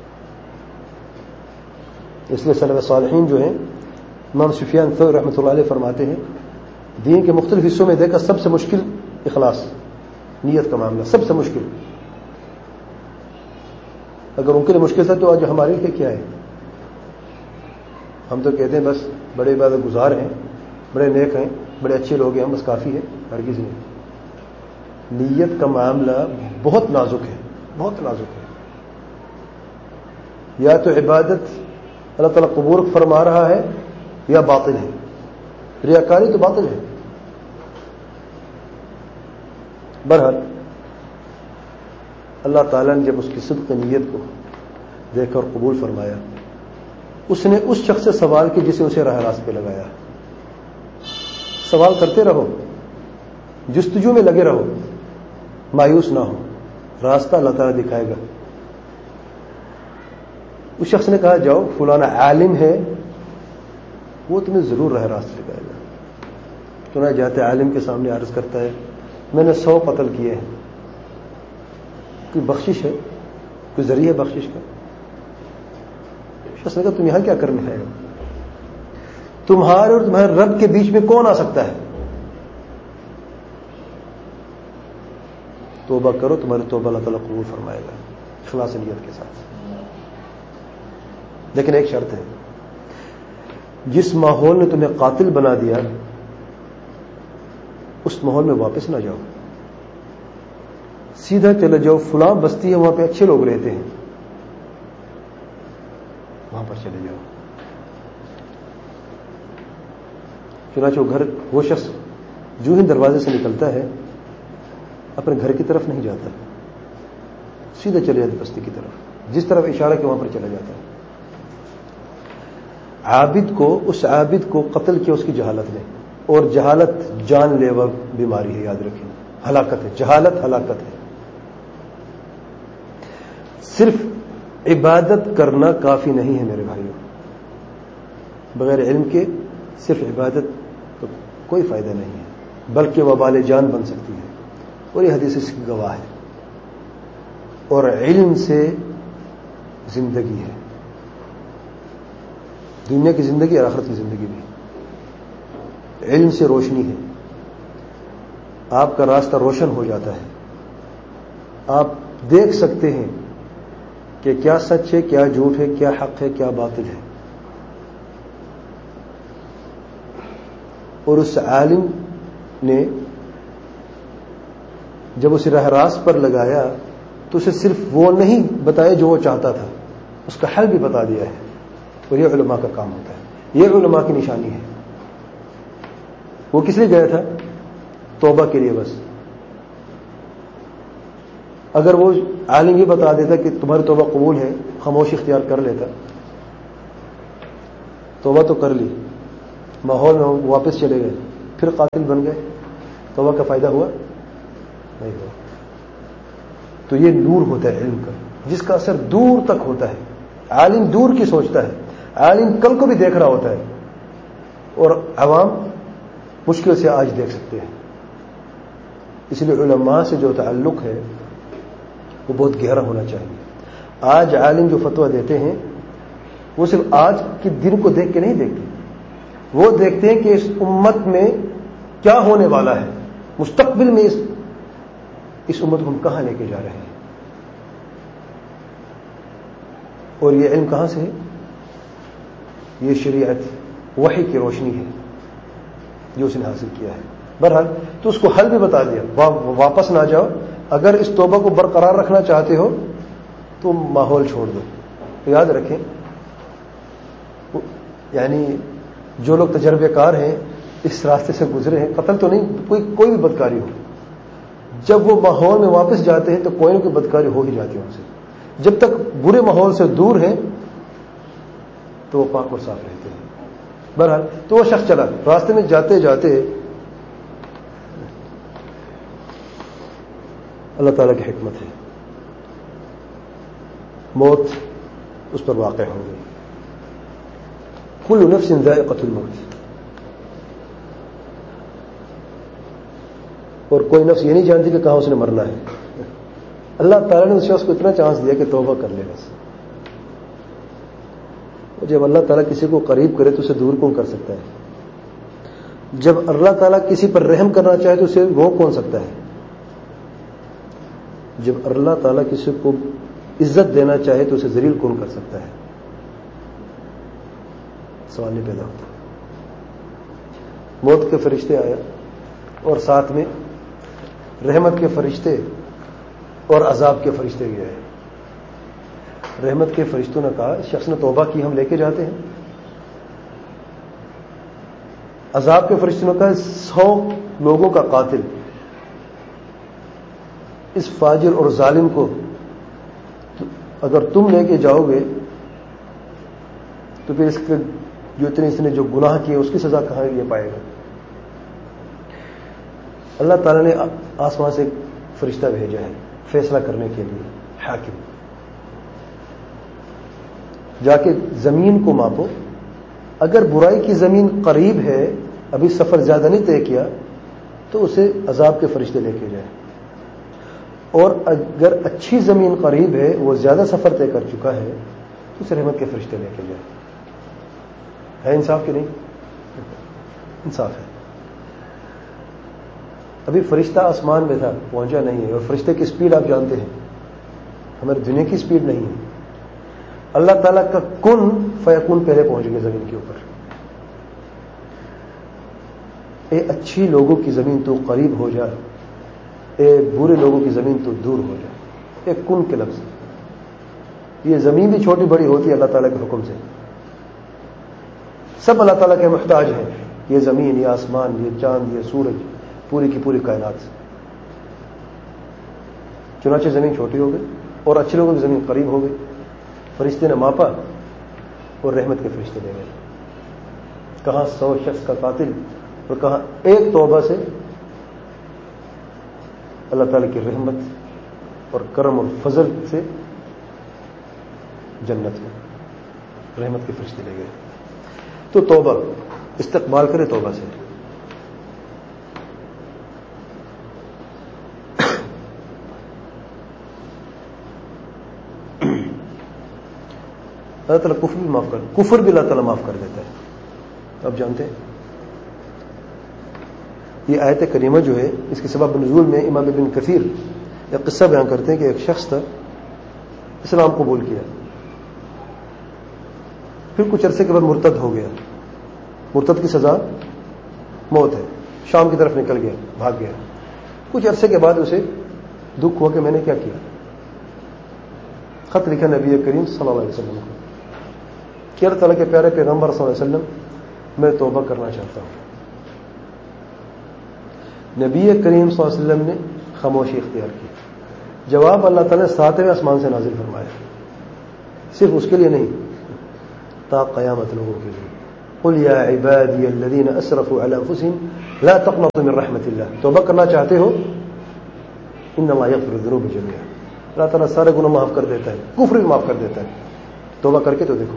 [SPEAKER 1] اس لیے سلف صالحین جو ہیں, امام سفیان ثوری رحمۃ اللہ علیہ فرماتے ہیں, دین کے مختلف حصوں میں دیکھا سب سے مشکل اخلاص, نیت کا معاملہ سب سے مشکل. اگر ان کے لیے مشکل تھا تو آج ہمارے لیے کیا ہے. ہم تو کہتے ہیں بس بڑے عبادت گزار ہیں, بڑے نیک ہیں, بڑے اچھے لوگ ہیں, ہم بس کافی ہے. ہرگز نہیں. نیت کا معاملہ بہت نازک ہے, بہت نازک ہے. یا تو عبادت اللہ تعالیٰ قبول فرما رہا ہے یا باطل ہے. ریاکاری تو باطل ہے. بہرحال اللہ تعالیٰ نے جب اس کی صدق نیت کو دیکھ کر قبول فرمایا, اس نے اس شخص سے سوال کی جسے اسے راہ راست پہ لگایا. سوال کرتے رہو, جستجو میں لگے رہو, مایوس نہ ہو, راستہ اللہ تعالیٰ دکھائے گا. اس شخص نے کہا جاؤ فلانا عالم ہے, وہ تمہیں ضرور راہ راست دکھائے گا. چنانچہ جاتے عالم کے سامنے عرض کرتا ہے میں نے 100 قتل کیے ہیں, کوئی بخشش ہے, کوئی ذریعہ بخشش کا. شخص نے کہا تم یہاں کیا کرنے آئے ہو, تمہارے اور تمہارے رب کے بیچ میں کون آ سکتا ہے. توبہ کرو, تمہاری توبہ اللہ تعالیٰ قبول فرمائے گا اخلاص نیت کے ساتھ. لیکن ایک شرط ہے, جس ماحول نے تمہیں قاتل بنا دیا اس ماحول میں واپس نہ جاؤ, سیدھا چلے جاؤ فلاں بستی ہے وہاں پہ اچھے لوگ رہتے ہیں, وہاں پر چلے جاؤ. چنانچہ وہ شخص جو ہی دروازے سے نکلتا ہے اپنے گھر کی طرف نہیں جاتا, سیدھا چلے جاتا بستی کی طرف, جس طرف اشارہ کیا وہاں پر چلا جاتا ہے. اس عابد کو قتل کیا اس کی جہالت نے, اور جہالت جان لیوا بیماری ہے, یاد رکھیں, ہلاکت ہے. جہالت ہلاکت ہے. صرف عبادت کرنا کافی نہیں ہے میرے بھائیوں, بغیر علم کے صرف عبادت کا کوئی فائدہ نہیں ہے, بلکہ وبال جان بن سکتی ہے, اور یہ حدیث اس کی گواہ ہے. اور علم سے زندگی ہے, دنیا کی زندگی اور آخرت کی زندگی بھی. علم سے روشنی ہے, آپ کا راستہ روشن ہو جاتا ہے, آپ دیکھ سکتے ہیں کہ کیا سچ ہے, کیا جھوٹ ہے, کیا حق ہے, کیا باطل ہے. اور اس عالم نے جب اسے راہ راست پر لگایا تو اسے صرف وہ نہیں بتایا جو وہ چاہتا تھا, اس کا حل بھی بتا دیا ہے. اور یہ علماء کا کام ہوتا ہے, یہ علماء کی نشانی ہے. وہ کس لیے گیا تھا؟ توبہ کے لیے بس. اگر وہ عالم یہ بتا دیتا کہ تمہاری توبہ قبول ہے, خاموشی اختیار کر لیتا. توبہ تو کر لی, ماحول میں واپس چلے گئے, پھر قاتل بن گئے، توبہ کا فائدہ ہوا نہیں ہوا. تو یہ نور ہوتا ہے علم کا، جس کا اثر دور تک ہوتا ہے. عالم دور کی سوچتا ہے، عالم کل کو بھی دیکھ رہا ہوتا ہے، اور عوام مشکل سے آج دیکھ سکتے ہیں. اس لیے علماء سے جو تعلق ہے وہ بہت گہرا ہونا چاہیے. آج عالم جو فتویٰ دیتے ہیں وہ صرف آج کے دن کو دیکھ کے نہیں دیکھتے، وہ دیکھتے ہیں کہ اس امت میں کیا ہونے والا ہے، مستقبل میں اس امت کو ہم کہاں لے کے جا رہے ہیں. اور یہ علم کہاں سے ہے؟ یہ شریعت وحی کی روشنی ہے جو اس نے حاصل کیا ہے. بہرحال تو اس کو حل بھی بتا دیا، واپس نہ جاؤ. اگر اس توبہ کو برقرار رکھنا چاہتے ہو تو ماحول چھوڑ دو. یاد رکھیں، یعنی جو لوگ تجربے کار ہیں، اس راستے سے گزرے ہیں، قتل تو نہیں، کوئی بھی بدکاری ہو، جب وہ ماحول میں واپس جاتے ہیں تو کوئی نہ کوئی بدکاری ہو ہی جاتی ہے ان سے. جب تک برے ماحول سے دور ہیں تو وہ پاک اور صاف رہتے ہیں. بہرحال تو وہ شخص چلا، راستے میں جاتے جاتے اللہ تعالیٰ کی حکمت ہے، موت اس پر واقع ہو گئی. کل نفس ذائقۃ الموت. اور کوئی نفس یہ نہیں جانتی کہ کہاں اس نے مرنا ہے. اللہ تعالیٰ نے اس شخص کو اتنا چانس دیا کہ توبہ کر لے بس. جب اللہ تعالیٰ کسی کو قریب کرے تو اسے دور کون کر سکتا ہے؟ جب اللہ تعالیٰ کسی پر رحم کرنا چاہے تو اسے وہ کون سکتا ہے؟ جب اللہ تعالیٰ کسی کو عزت دینا چاہے تو اسے ذلیل کون کر سکتا ہے؟ سوال نہیں پیدا ہوتا. موت کے فرشتے آیا اور ساتھ میں رحمت کے فرشتے اور عذاب کے فرشتے بھی آئے. رحمت کے فرشتوں نے کہا اس شخص نے توبہ کی، ہم لے کے جاتے ہیں. عذاب کے فرشتوں نے کہا 100 لوگوں کا قاتل، اس فاجر اور ظالم کو اگر تم لے کے جاؤ گے تو پھر اس کے اس نے جو گناہ کیے اس کی سزا کہاں یہ پائے گا. اللہ تعالیٰ نے آسمان سے فرشتہ بھیجا ہے فیصلہ کرنے کے لیے. حاکم جا کے زمین کو ماپو، اگر برائی کی زمین قریب ہے، ابھی سفر زیادہ نہیں طے کیا، تو اسے عذاب کے فرشتے لے کے جائیں. اور اگر اچھی زمین قریب ہے، وہ زیادہ سفر طے کر چکا ہے، تو اسے رحمت کے فرشتے لے کے جائیں. ہے انصاف کہ نہیں؟ انصاف ہے. ابھی فرشتہ آسمان میں تھا، پہنچا نہیں ہے. اور فرشتے کی سپیڈ آپ جانتے ہیں، ہماری دنیا کی سپیڈ نہیں ہے. اللہ تعالیٰ کا کن فیکون پہلے پہنچ گئے زمین کے اوپر. اے اچھی لوگوں کی زمین تو قریب ہو جا، اے برے لوگوں کی زمین تو دور ہو جا. ایک کن کے لفظ. یہ زمین بھی چھوٹی بڑی ہوتی ہے اللہ تعالیٰ کے حکم سے. سب اللہ تعالیٰ کے محتاج ہیں، یہ زمین، یہ آسمان، یہ چاند، یہ سورج، پوری کی پوری کائنات. چنانچہ زمین چھوٹی ہو گئی اور اچھے لوگوں کی زمین قریب ہو گئی. فرشتے نے ماپا اور رحمت کے فرشتے لے گئے. کہاں 100 شخص کا قاتل اور کہاں ایک توبہ سے اللہ تعالیٰ کی رحمت اور کرم اور فضل سے جنت میں رحمت کے فرشتے لے گئے. تو توبہ استقبال کرے توبہ سے. اللہ تعالیٰ کفر بھی معاف کفر بھی اللہ تعالیٰ معاف کر دیتا ہے. آپ جانتے ہیں یہ آیت کریمہ جو ہے اس کے سبب نزول میں امام ابن کثیر ایک قصہ بیان کرتے ہیں کہ ایک شخص تھا، اسلام قبول کیا، پھر کچھ عرصے کے بعد مرتد ہو گیا. مرتد کی سزا موت ہے. شام کی طرف نکل گیا، بھاگ گیا. کچھ عرصے کے بعد اسے دکھ ہوا کہ میں نے کیا کیا. خط لکھا نبی کریم صلی اللہ علیہ وسلم کو کہ اللہ تعالیٰ کے پیارے پیغمبر صلی اللہ علیہ وسلم میں توبہ کرنا چاہتا ہوں. نبی کریم صلی اللہ علیہ وسلم نے خاموشی اختیار کی. جواب اللہ تعالیٰ نے 7ویں آسمان سے نازل فرمایا. صرف اس کے لیے نہیں، تا قیامت لوگوں کے لیے. قل یا عبادی الذین اسرفوا علی انفسهم لا تقنطوا من رحمت اللہ. توبہ کرنا چاہتے ہو؟ ان اللہ یغفر الذنوب جميعا. اللہ تعالیٰ سارے گناہ معاف کر دیتا ہے, کفر بھی معاف کر دیتا ہے. توبہ کر کے تو دیکھو.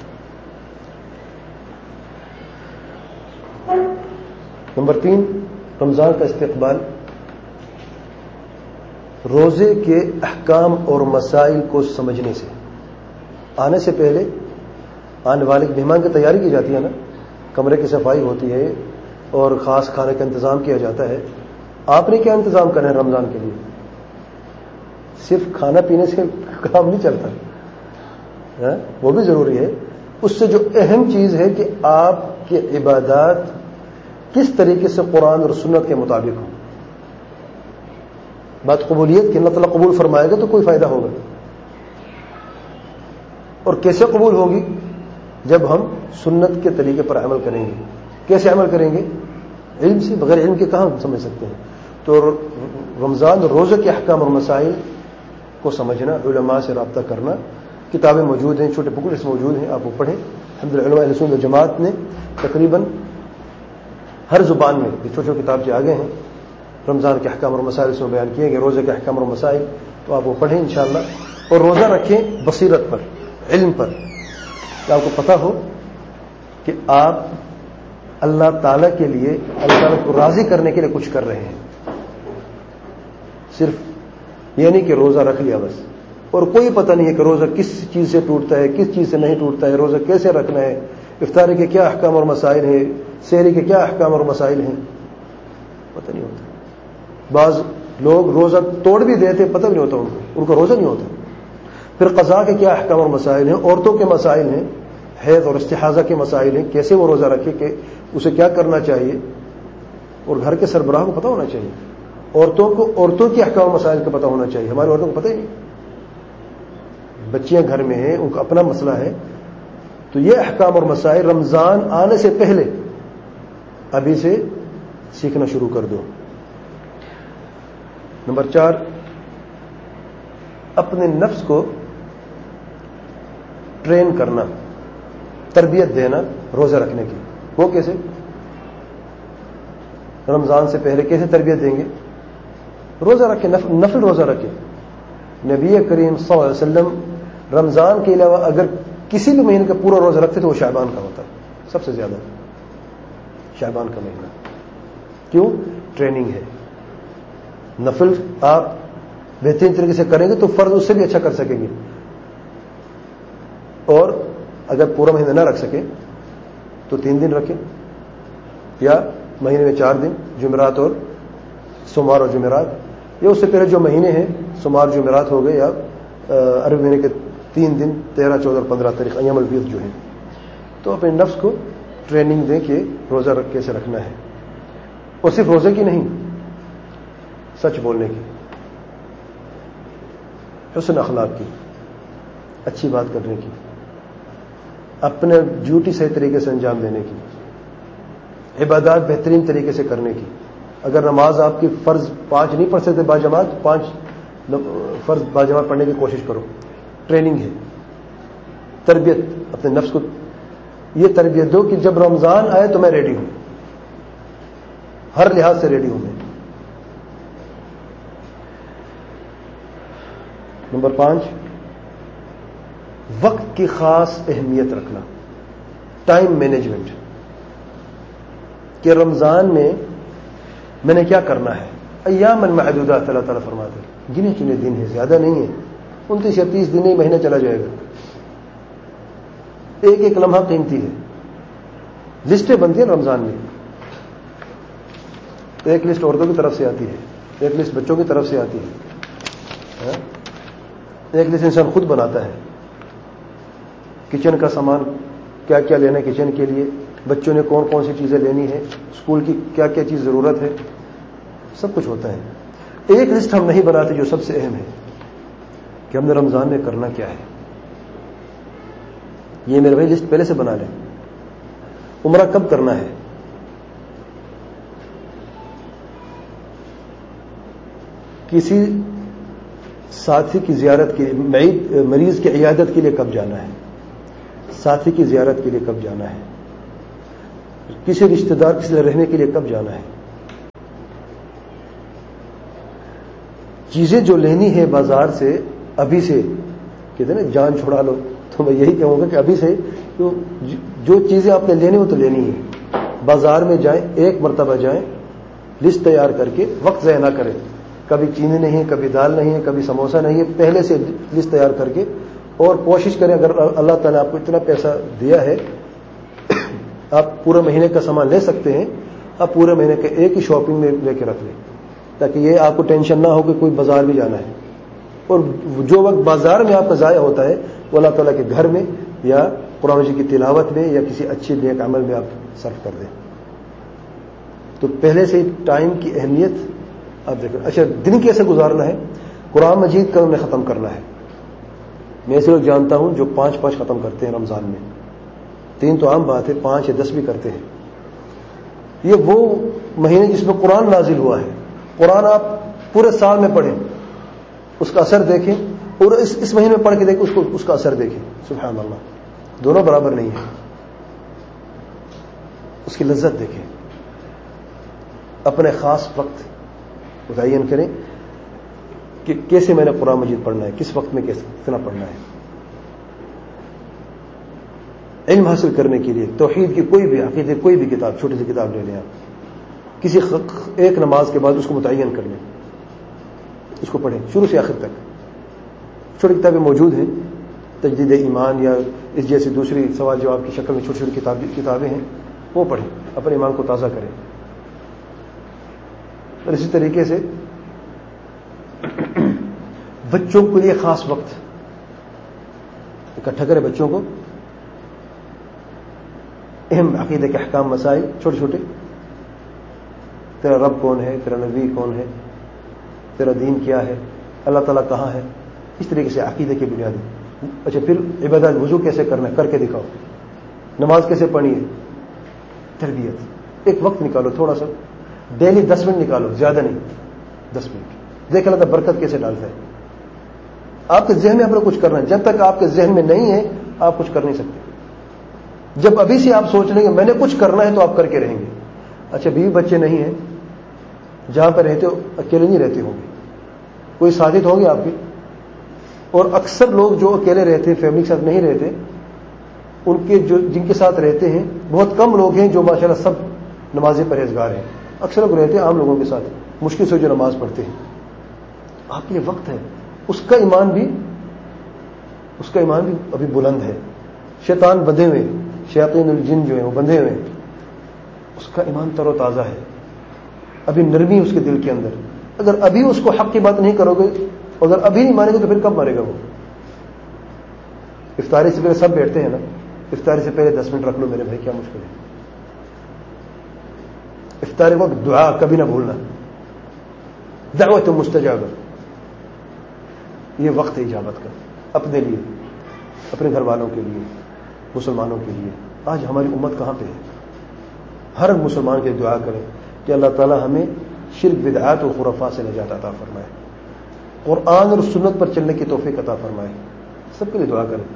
[SPEAKER 1] نمبر 3, رمضان کا استقبال. روزے کے احکام اور مسائل کو سمجھنے سے. آنے سے پہلے آنے والے مہمان کی تیاری کی جاتی ہے نا, کمرے کی صفائی ہوتی ہے اور خاص کھانے کا انتظام کیا جاتا ہے. آپ نے کیا انتظام کرنا ہے رمضان کے لیے؟ صرف کھانا پینے سے کام نہیں چلتا, وہ بھی ضروری ہے. اس سے جو اہم چیز ہے کہ آپ کی عبادات کس طریقے سے قرآن اور سنت کے مطابق ہوں. بات قبولیت کی, اللہ تعالیٰ قبول فرمائے گا تو کوئی فائدہ ہوگا. اور کیسے قبول ہوگی؟ جب ہم سنت کے طریقے پر عمل کریں گے. کیسے عمل کریں گے؟ علم سے. بغیر علم کے کہاں ہم سمجھ سکتے ہیں؟ تو رمضان روزے کے احکام اور مسائل کو سمجھنا, علماء سے رابطہ کرنا. کتابیں موجود ہیں, چھوٹے بکلٹس موجود ہیں, آپ وہ پڑھیں. الحمدللہ علماء اہل سنت جماعت نے تقریباً ہر زبان میں یہ چھوٹے چھوٹے کتاب جو آگے ہیں رمضان کے احکام اور مسائل اس میں بیان کیے گئے. روزے کے احکام اور مسائل, تو آپ وہ پڑھیں انشاءاللہ. اور روزہ رکھیں بصیرت پر, علم پر, کہ آپ کو پتہ ہو کہ آپ اللہ تعالیٰ کے لیے, اللہ تعالیٰ کو راضی کرنے کے لیے کچھ کر رہے ہیں. صرف یہ نہیں کہ روزہ رکھ لیا بس, اور کوئی پتہ نہیں ہے کہ روزہ کس چیز سے ٹوٹتا ہے, کس چیز سے نہیں ٹوٹتا ہے, روزہ کیسے رکھنا ہے, افطاری کے کیا احکام اور مسائل ہیں, سحری کے کیا احکام اور مسائل ہیں, پتہ نہیں ہوتا. بعض لوگ روزہ توڑ بھی دیتے, پتہ بھی نہیں ہوتا ان کو روزہ نہیں ہوتا. پھر قضاء کے کیا احکام اور مسائل ہیں, عورتوں کے مسائل ہیں, حیض اور استحاضہ کے مسائل ہیں, کیسے وہ روزہ رکھے, کہ اسے کیا کرنا چاہیے. اور گھر کے سربراہ کو پتہ ہونا چاہیے, عورتوں کے احکام اور مسائل کا پتہ ہونا چاہیے. ہماری عورتوں کو پتہ ہی نہیں. بچیاں گھر میں ہیں, ان کا اپنا مسئلہ ہے. تو یہ احکام اور مسائل رمضان آنے سے پہلے ابھی سے سیکھنا شروع کر دو. نمبر 4, اپنے نفس کو ٹرین کرنا, تربیت دینا روزہ رکھنے کی. وہ کیسے؟ رمضان سے پہلے کیسے تربیت دیں گے؟ روزہ رکھے, نفل روزہ رکھے. نبی کریم صلی اللہ علیہ وسلم رمضان کے علاوہ اگر کسی بھی مہینے کا پورا روزہ رکھتے تو وہ شعبان کا ہوتا ہے, سب سے زیادہ شعبان کا مہینہ. کیوں؟ ٹریننگ ہے. نفل آپ بہترین طریقے سے کریں گے تو فرض اس سے بھی اچھا کر سکیں گے. اور اگر پورا مہینہ نہ رکھ سکے تو 3 دن رکھیں, یا مہینے میں 4 دن, جمعرات اور سوموار اور جمعرات, یا اس سے پہلے جو مہینے ہیں سوموار جمعرات ہو گئے, یا عربی مہینے کے 3 دن 13, 14 اور 15 تاریخ ایام البیض جو ہیں. تو اپنے نفس کو ٹریننگ دیں کہ روزہ کیسے رکھنا ہے. اور صرف روزے کی نہیں, سچ بولنے کی, حسن اخلاق کی, اچھی بات کرنے کی, اپنے ڈیوٹی صحیح طریقے سے انجام دینے کی, عبادات بہترین طریقے سے کرنے کی. اگر نماز آپ کی فرض 5 نہیں پڑھ سکتے باجماعت, 5 فرض باجماعت پڑھنے کی کوشش کرو. ٹریننگ ہے, تربیت. اپنے نفس کو یہ تربیت دو کہ جب رمضان آئے تو میں ریڈی ہوں, ہر لحاظ سے ریڈی ہوں میں. نمبر 5, وقت کی خاص اہمیت رکھنا, ٹائم مینجمنٹ. کہ رمضان میں میں نے کیا کرنا ہے. ایام معدودات اللہ تعالیٰ فرماتے ہیں, گنے چنے دن ہیں, زیادہ نہیں ہیں. 29 یا 30 دن ہی مہینہ چلا جائے گا. ایک ایک لمحہ قیمتی ہے. لسٹیں بنتی ہیں رمضان میں. ایک لسٹ عورتوں کی طرف سے آتی ہے, ایک لسٹ بچوں کی طرف سے آتی ہے, ایک لسٹ انسان خود بناتا ہے. کچن کا سامان کیا کیا لینا ہے کچن کے لیے, بچوں نے کون کون سی چیزیں لینی ہے, اسکول کی کیا کیا چیز ضرورت ہے, سب کچھ ہوتا ہے. ایک لسٹ ہم نہیں بناتے جو سب سے اہم ہے کہ ہم نے رمضان میں کرنا کیا ہے. یہ میرے بھائی لسٹ پہلے سے بنا لیں. عمرہ کب کرنا ہے, کسی ساتھی کی زیارت کے لیے, مریض کی عیادت کے لیے کب جانا ہے, ساتھی کی زیارت کے لیے کب جانا ہے, کسی رشتہ دار کسی سے رہنے کے لیے کب جانا ہے؟ چیزیں جو لینی ہے بازار سے ابھی سے، کہتے ہیں نا جان چھڑا لو، تو میں یہی کہوں گا کہ ابھی سے جو چیزیں آپ نے لینی ہو تو لینی ہے، بازار میں جائیں، ایک مرتبہ جائیں، لسٹ تیار کر کے، وقت ضائع نہ کریں، کبھی چینی نہیں ہے، کبھی دال نہیں ہے، کبھی سموسہ نہیں ہے، پہلے سے لسٹ تیار کر کے، اور کوشش کریں اگر اللہ تعالیٰ آپ کو اتنا پیسہ دیا ہے آپ پورے مہینے کا سامان لے سکتے ہیں، آپ پورے مہینے کے ایک ہی شاپنگ میں لے کے رکھ لیں، تاکہ یہ آپ کو ٹینشن نہ ہو کہ کوئی بازار بھی جانا ہے، اور جو وقت بازار میں آپ کا ضائع ہوتا ہے وہ اللہ تعالیٰ کے گھر میں یا قرآن مجید کی تلاوت میں یا کسی اچھے نیک عمل میں آپ صرف کر دیں۔ تو پہلے سے ٹائم کی اہمیت آپ دیکھیں۔ اچھا، دن کیسے گزارنا ہے؟ قرآن مجید کا انہیں ختم کرنا ہے۔ میں ایسے لوگ جانتا ہوں جو 5 ختم کرتے ہیں رمضان میں، 3 تو عام بات ہے، 5 یا 10 بھی کرتے ہیں۔ یہ وہ مہینے جس میں قرآن نازل ہوا ہے، قرآن آپ پورے سال میں پڑھیں، اس کا اثر دیکھیں، اور اس مہینے میں پڑھ کے دیکھیں، اس کا اثر دیکھیں۔ سبحان اللہ، دونوں برابر نہیں ہیں، اس کی لذت دیکھیں۔ اپنے خاص وقت متعین کریں کہ کیسے میں نے قرآن مجید پڑھنا ہے، کس وقت میں کتنا پڑھنا ہے۔ علم حاصل کرنے کے لیے توحید کی کوئی بھی، عقیدے کوئی بھی کتاب، چھوٹی سی کتاب لے لیں آپ، کسی ایک نماز کے بعد اس کو متعین کر لیں، اس کو پڑھیں شروع سے آخر تک۔ چھوٹی کتابیں موجود ہیں، تجدید ایمان یا اس جیسی دوسری سوال جواب کی شکل میں چھوٹی چھوٹی کتابیں ہیں، وہ پڑھیں، اپنے ایمان کو تازہ کریں۔ اور اسی طریقے سے بچوں کے لیے خاص وقت اکٹھا کریں، بچوں کو اہم عقیدے کے احکام، مسائل چھوٹے چھوٹے، تیرا رب کون ہے، تیرا نبی کون ہے، تیرا دین کیا ہے، اللہ تعالیٰ کہاں ہے، اس طریقے سے عقیدے کی بنیادی۔ اچھا، پھر عبادت، وضو کیسے کرنا ہے کر کے دکھاؤ، نماز کیسے پڑھنی ہے، تربیت۔ ایک وقت نکالو تھوڑا سا، ڈیلی 10 منٹ نکالو، زیادہ نہیں، 10 منٹ، دیکھ اللہ تعالیٰ برکت کیسے ڈالتا ہے۔ آپ کے ذہن میں آپ نے کچھ کرنا ہے، جب تک آپ کے ذہن میں نہیں ہے آپ کچھ کر نہیں سکتے۔ جب ابھی سے آپ سوچ لیں گے میں نے کچھ کرنا ہے تو آپ کر کے رہیں گے۔ اچھا، بیوی بچے نہیں ہیں، جہاں پہ رہتے ہو اکیلے نہیں رہتے ہوں گے، کوئی ساتھی ہوگی آپ کی، اور اکثر لوگ جو اکیلے رہتے ہیں، فیملی کے ساتھ نہیں رہتے، ان کے جن کے ساتھ رہتے ہیں بہت کم لوگ ہیں جو ماشاءاللہ سب نمازی پرہیزگار ہیں، اکثر لوگ رہتے ہیں عام لوگوں کے ساتھ، مشکل سے جو نماز پڑھتے ہیں۔ آپ کے لیے وقت ہے، اس کا ایمان بھی ابھی بلند ہے۔ شیطان بندھے ہوئے، شیاطین الجن جو ہیں وہ بندھے ہوئے، اس کا ایمان تر و تازہ ہے، ابھی نرمی اس کے دل کے اندر۔ اگر ابھی اس کو حق کی بات نہیں کرو گے، اگر ابھی نہیں مانے گے تو پھر کب مارے گا وہ؟ افطاری سے پہلے سب بیٹھتے ہیں نا، افطاری سے پہلے 10 منٹ رکھ لو میرے بھائی، کیا مشکل ہے؟ افطاری وقت دعا کبھی نہ بھولنا، دعوت مستجابہ، یہ وقت ہے اجابت کا، اپنے لیے، اپنے گھر والوں کے لیے، مسلمانوں کے لیے۔ آج ہماری امت کہاں پہ ہے؟ ہر مسلمان کے دعا کریں کہ اللہ تعالی ہمیں شرک، بدعات اور خرافات سے نجات عطا فرمائے، قرآن اور سنت پر چلنے کی توفیق عطا فرمائے۔ سب کے لیے دعا کریں۔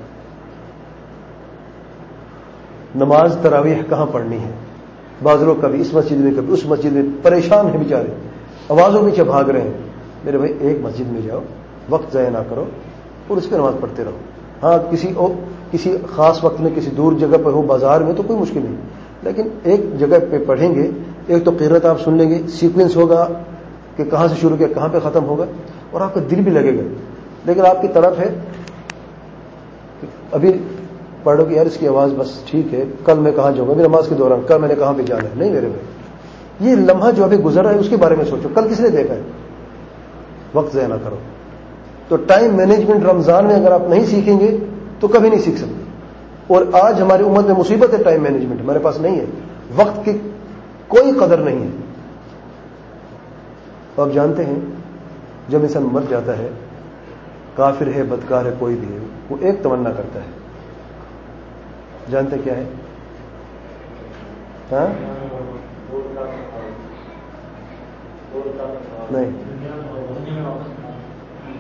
[SPEAKER 1] نماز تراویح کہاں پڑھنی ہے؟ بعض لوگ کبھی اس مسجد میں کبھی اس مسجد میں، پریشان ہیں بیچارے، آوازوں پیچھے بھاگ رہے ہیں۔ میرے بھائی ایک مسجد میں جاؤ، وقت ضائع نہ کرو اور اس پہ نماز پڑھتے رہو۔ ہاں، کسی خاص وقت میں کسی دور جگہ پہ ہو، بازار میں، تو کوئی مشکل نہیں، لیکن ایک جگہ پہ پڑھیں گے، ایک تو قرات آپ سن لیں گے، سیکوینس ہوگا کہ کہاں سے شروع کیا کہاں پہ ختم ہوگا، اور آپ کا دل بھی لگے گا۔ لیکن آپ کی طرف ہے ابھی پڑھو کہ یار اس کی آواز بس ٹھیک ہے، کل میں کہاں جاؤں گا، ابھی نماز کے دوران کل میں نے کہاں پہ جانا ہے۔ نہیں میرے بھائی، یہ لمحہ جو ابھی گزر رہا ہے اس کے بارے میں سوچو، کل کس نے دیکھا ہے؟ وقت ضائع نہ کرو۔ تو ٹائم مینجمنٹ رمضان میں اگر آپ نہیں سیکھیں گے تو کبھی نہیں سیکھ سکتے۔ اور آج ہماری امت میں مصیبت ہے ٹائم مینجمنٹ، ہمارے پاس نہیں ہے، وقت کی کوئی قدر نہیں ہے۔ تو آپ جانتے ہیں جب انسان مر جاتا ہے، کافر ہے، بدکار ہے، کوئی بھی ہے، وہ ایک تمنا کرتا ہے، جانتے کیا ہے؟ ہاں؟ نہیں،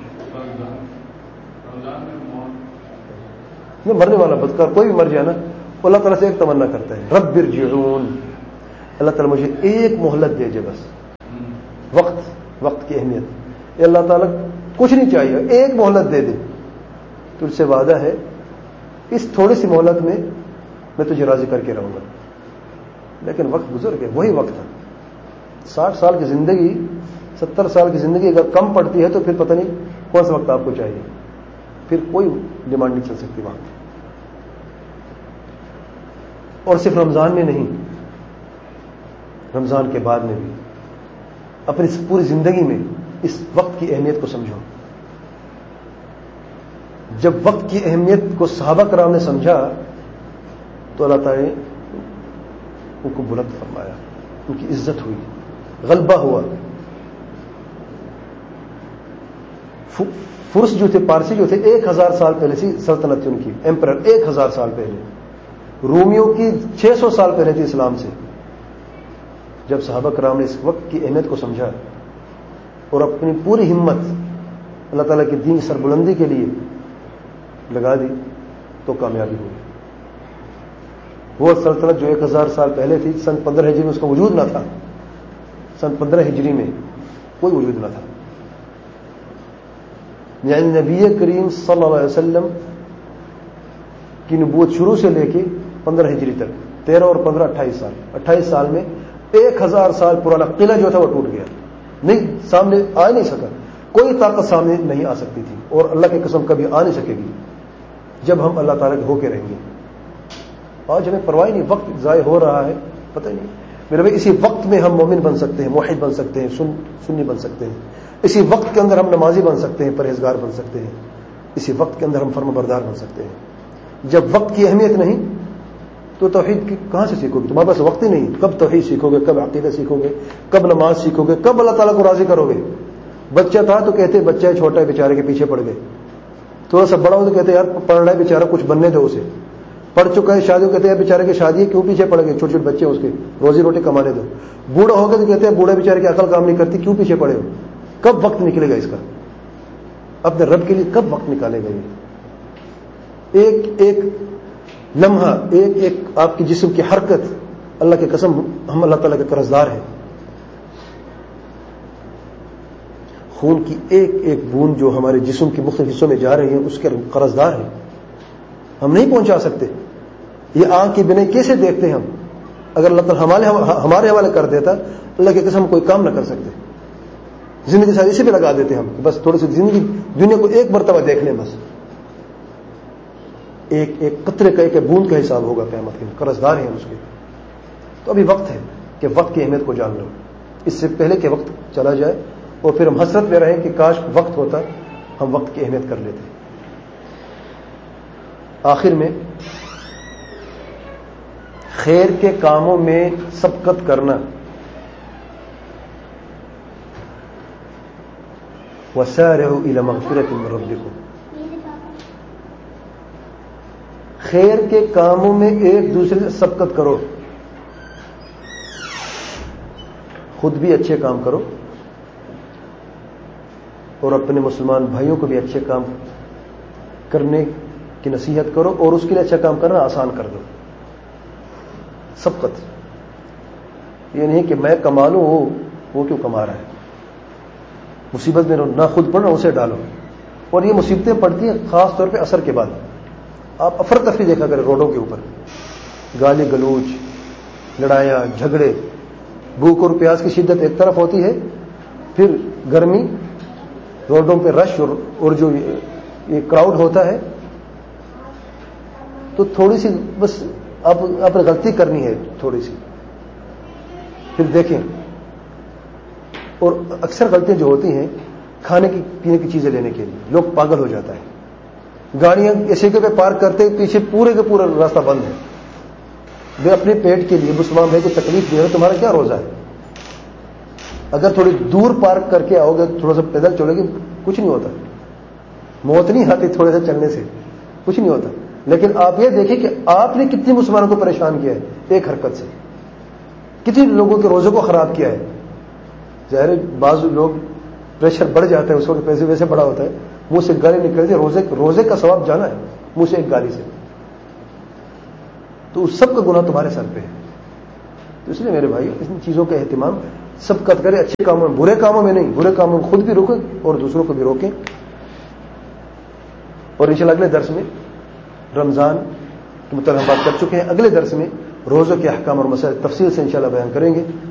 [SPEAKER 1] مرنے والا بدکار کوئی بھی مر جائے نا، اللہ تعالیٰ سے ایک تمنا کرتا ہے رب ارجعون، اللہ تعالیٰ مجھے ایک مہلت دے بس. وقت کی اہمیت. اللہ تعالیٰ کچھ نہیں چاہیے، ایک مہلت دے دے. تجھ سے وعدہ ہے اس تھوڑی سی مہلت میں تجھے راضی کر کے رہوں گا. لیکن وقت گزر گیا، وہی وقت تھا. 60 سال کی زندگی، 70 سال کی زندگی اگر کم پڑتی ہے تو پھر پتہ نہیں کون سا وقت آپ کو چاہیے. پھر کوئی ڈیمانڈ نہیں چل سکتی وہاں. اور صرف رمضان میں نہیں، رمضان کے بعد میں بھی اپنی پوری زندگی میں اس وقت کی اہمیت کو سمجھو. جب وقت کی اہمیت کو صحابہ کرام نے سمجھا تو اللہ تعالیٰ نے ان کو بلند فرمایا، ان کی عزت ہوئی، غلبہ ہوا. فرس جو تھے، پارسی جو تھے، 1000 سال پہلے سے سلطنت تھی ان کی، ایمپرر 1000 سال پہلے. رومیوں کی 600 سال پہلے تھی اسلام سے. جب صحابہ کرام نے اس وقت کی اہمیت کو سمجھا اور اپنی پوری ہمت اللہ تعالیٰ کے دین کی سربلندی کے لیے لگا دی تو کامیابی ہوئی. وہ سلطنت جو 1000 سال پہلے تھی، سن 15 ہجری میں اس کا وجود نہ تھا. سن 15 ہجری میں کوئی وجود نہ تھا. یعنی نبی کریم صلی اللہ علیہ وسلم کی نبوت شروع سے لے کے 15 ہجری تک 13 اور 15 28 سال میں 1000 سال پرانا قلعہ جو تھا وہ ٹوٹ گیا. نہیں، سامنے آ نہیں سکا. کوئی طاقت سامنے نہیں آ سکتی تھی اور اللہ کی قسم کبھی آ نہیں سکے گی جب ہم اللہ تعالیٰ کے ہو کے رہیں گے. آج ہمیں پرواہ نہیں، وقت ضائع ہو رہا ہے، پتہ نہیں. میرے بھائی اسی وقت میں ہم مومن بن سکتے ہیں، موحد بن سکتے ہیں، سنی بن سکتے ہیں. اسی وقت کے اندر ہم نمازی بن سکتے ہیں، پرہیزگار بن سکتے ہیں. اسی وقت کے اندر ہم فرما بردار بن سکتے ہیں. جب وقت کی اہمیت نہیں تو توحید کی کہاں سے سیکھو گے؟ تمہارے پاس وقت ہی نہیں. کب توحید سیکھو گے؟ کب عقیدہ سیکھو گے؟ کب نماز سیکھو گے؟ کب اللہ تعالیٰ کو راضی کرو گے؟ بچہ تھا تو کہتے بچہ ہے چھوٹا ہے، بیچارے کے پیچھے پڑ گئے. تھوڑا سا بڑا ہو تو کہتے یار پڑھ رہا ہے بیچارہ، کچھ بننے دو اسے. پڑھ چکا ہے، شادی کہتے ہیں بیچارے کی شادی ہے، کیوں پیچھے پڑ گئے؟ چھوٹے چھوٹے بچے اس کے، روزی روٹی کمانے دو. بوڑھا ہو گیا تو کہتے ہیں بوڑھے بیچارے کی عقل کام نہیں کرتی، کیوں پیچھے پڑے ہو؟ کب وقت نکلے گا اس کا؟ اپنے رب کے لیے کب وقت نکالے گا؟ یہ ایک ایک لمحہ، ایک ایک آپ کی جسم کی حرکت، اللہ کی قسم ہم اللہ تعالیٰ کے قرضدار ہیں. خون کی ایک ایک بوند جو ہمارے جسم کے مختلف حصوں میں جا رہی ہے اس کے قرضدار ہیں. ہم نہیں پہنچا سکتے. یہ آنکھ کی بینائی کیسے دیکھتے ہیں ہم؟ اگر اللہ تعالیٰ ہمارے حوالے کر دیتا، اللہ کی قسم کوئی کام نہ کر سکتے. زندگی ساری اسی پہ لگا دیتے ہم، بس تھوڑی سی زندگی دنیا کو ایک مرتبہ دیکھ لیں بس. ایک ایک قطرے کا، ایک بوند کا حساب ہوگا قیامت کے. قرضدار ہیں اس کے. تو ابھی وقت ہے کہ وقت کی اہمیت کو جان لو، اس سے پہلے کہ وقت چلا جائے اور پھر ہم حسرت میں رہیں کہ کاش وقت ہوتا، ہم وقت کی اہمیت کر لیتے. آخر میں خیر کے کاموں میں سبقت کرنا، وسارعوا الی مغفرۃ من ربکم، خیر کے کاموں میں ایک دوسرے سے سبقت کرو. خود بھی اچھے کام کرو اور اپنے مسلمان بھائیوں کو بھی اچھے کام کرنے کی نصیحت کرو اور اس کے لیے اچھا کام کرنا آسان کر دو. سبقت یہ نہیں کہ میں کما لوں وہ کیوں کما رہا ہے. مصیبت میں نہ خود پڑھنا اسے ڈالو. اور یہ مصیبتیں پڑتی ہیں خاص طور پہ عصر کے بعد. آپ افرتفری دیکھا کریں روڈوں کے اوپر، گالی گلوچ، لڑائیاں، جھگڑے، بھوک اور پیاس کی شدت ایک طرف ہوتی ہے، پھر گرمی، روڈوں پہ رش اور جو یہ کراؤڈ ہوتا ہے. تو تھوڑی سی بس آپ نے غلطی کرنی ہے تھوڑی سی، پھر دیکھیں. اور اکثر غلطیاں جو ہوتی ہیں کھانے کی پینے کی چیزیں لینے کے لیے لوگ پاگل ہو جاتا ہے. گاڑیاں ایسی جگہ پہ پارک کرتے پیچھے پورے کا پورا راستہ بند ہے. وہ اپنے پیٹ کے لیے مسلمان بھائی کو تکلیف دے رہے، تمہارا کیا روزہ ہے؟ اگر تھوڑی دور پارک کر کے آؤ گے، تھوڑا سا پیدل چلو گے، کچھ نہیں ہوتا. موت نہیں آتی تھوڑے سے چلنے سے، کچھ نہیں ہوتا. لیکن آپ یہ دیکھیں کہ آپ نے کتنی مسلمانوں کو پریشان کیا ہے ایک حرکت سے، کتنی لوگوں کے روزے کو خراب کیا ہے. ظاہر بعض لوگ پریشر بڑھ جاتا ہے، اس وقت پیسے ویسے بڑا ہوتا ہے، منہ سے گالی نکلتی ہے. روزے کا ثواب جانا ہے منہ سے ایک گالی سے. تو اس سب کا گناہ تمہارے سر پہ ہے. تو اس لیے میرے بھائی ان چیزوں کا اہتمام سب کا کریں, اچھے کاموں میں, برے کاموں میں نہیں. برے کاموں میں خود بھی روکیں اور دوسروں کو بھی روکیں. اور انشاءاللہ اگلے درس میں رمضان کے متعلق ہم بات کر چکے ہیں. اگلے درس میں روزوں کے احکام اور مسائل تفصیل سے انشاءاللہ بیان کریں گے.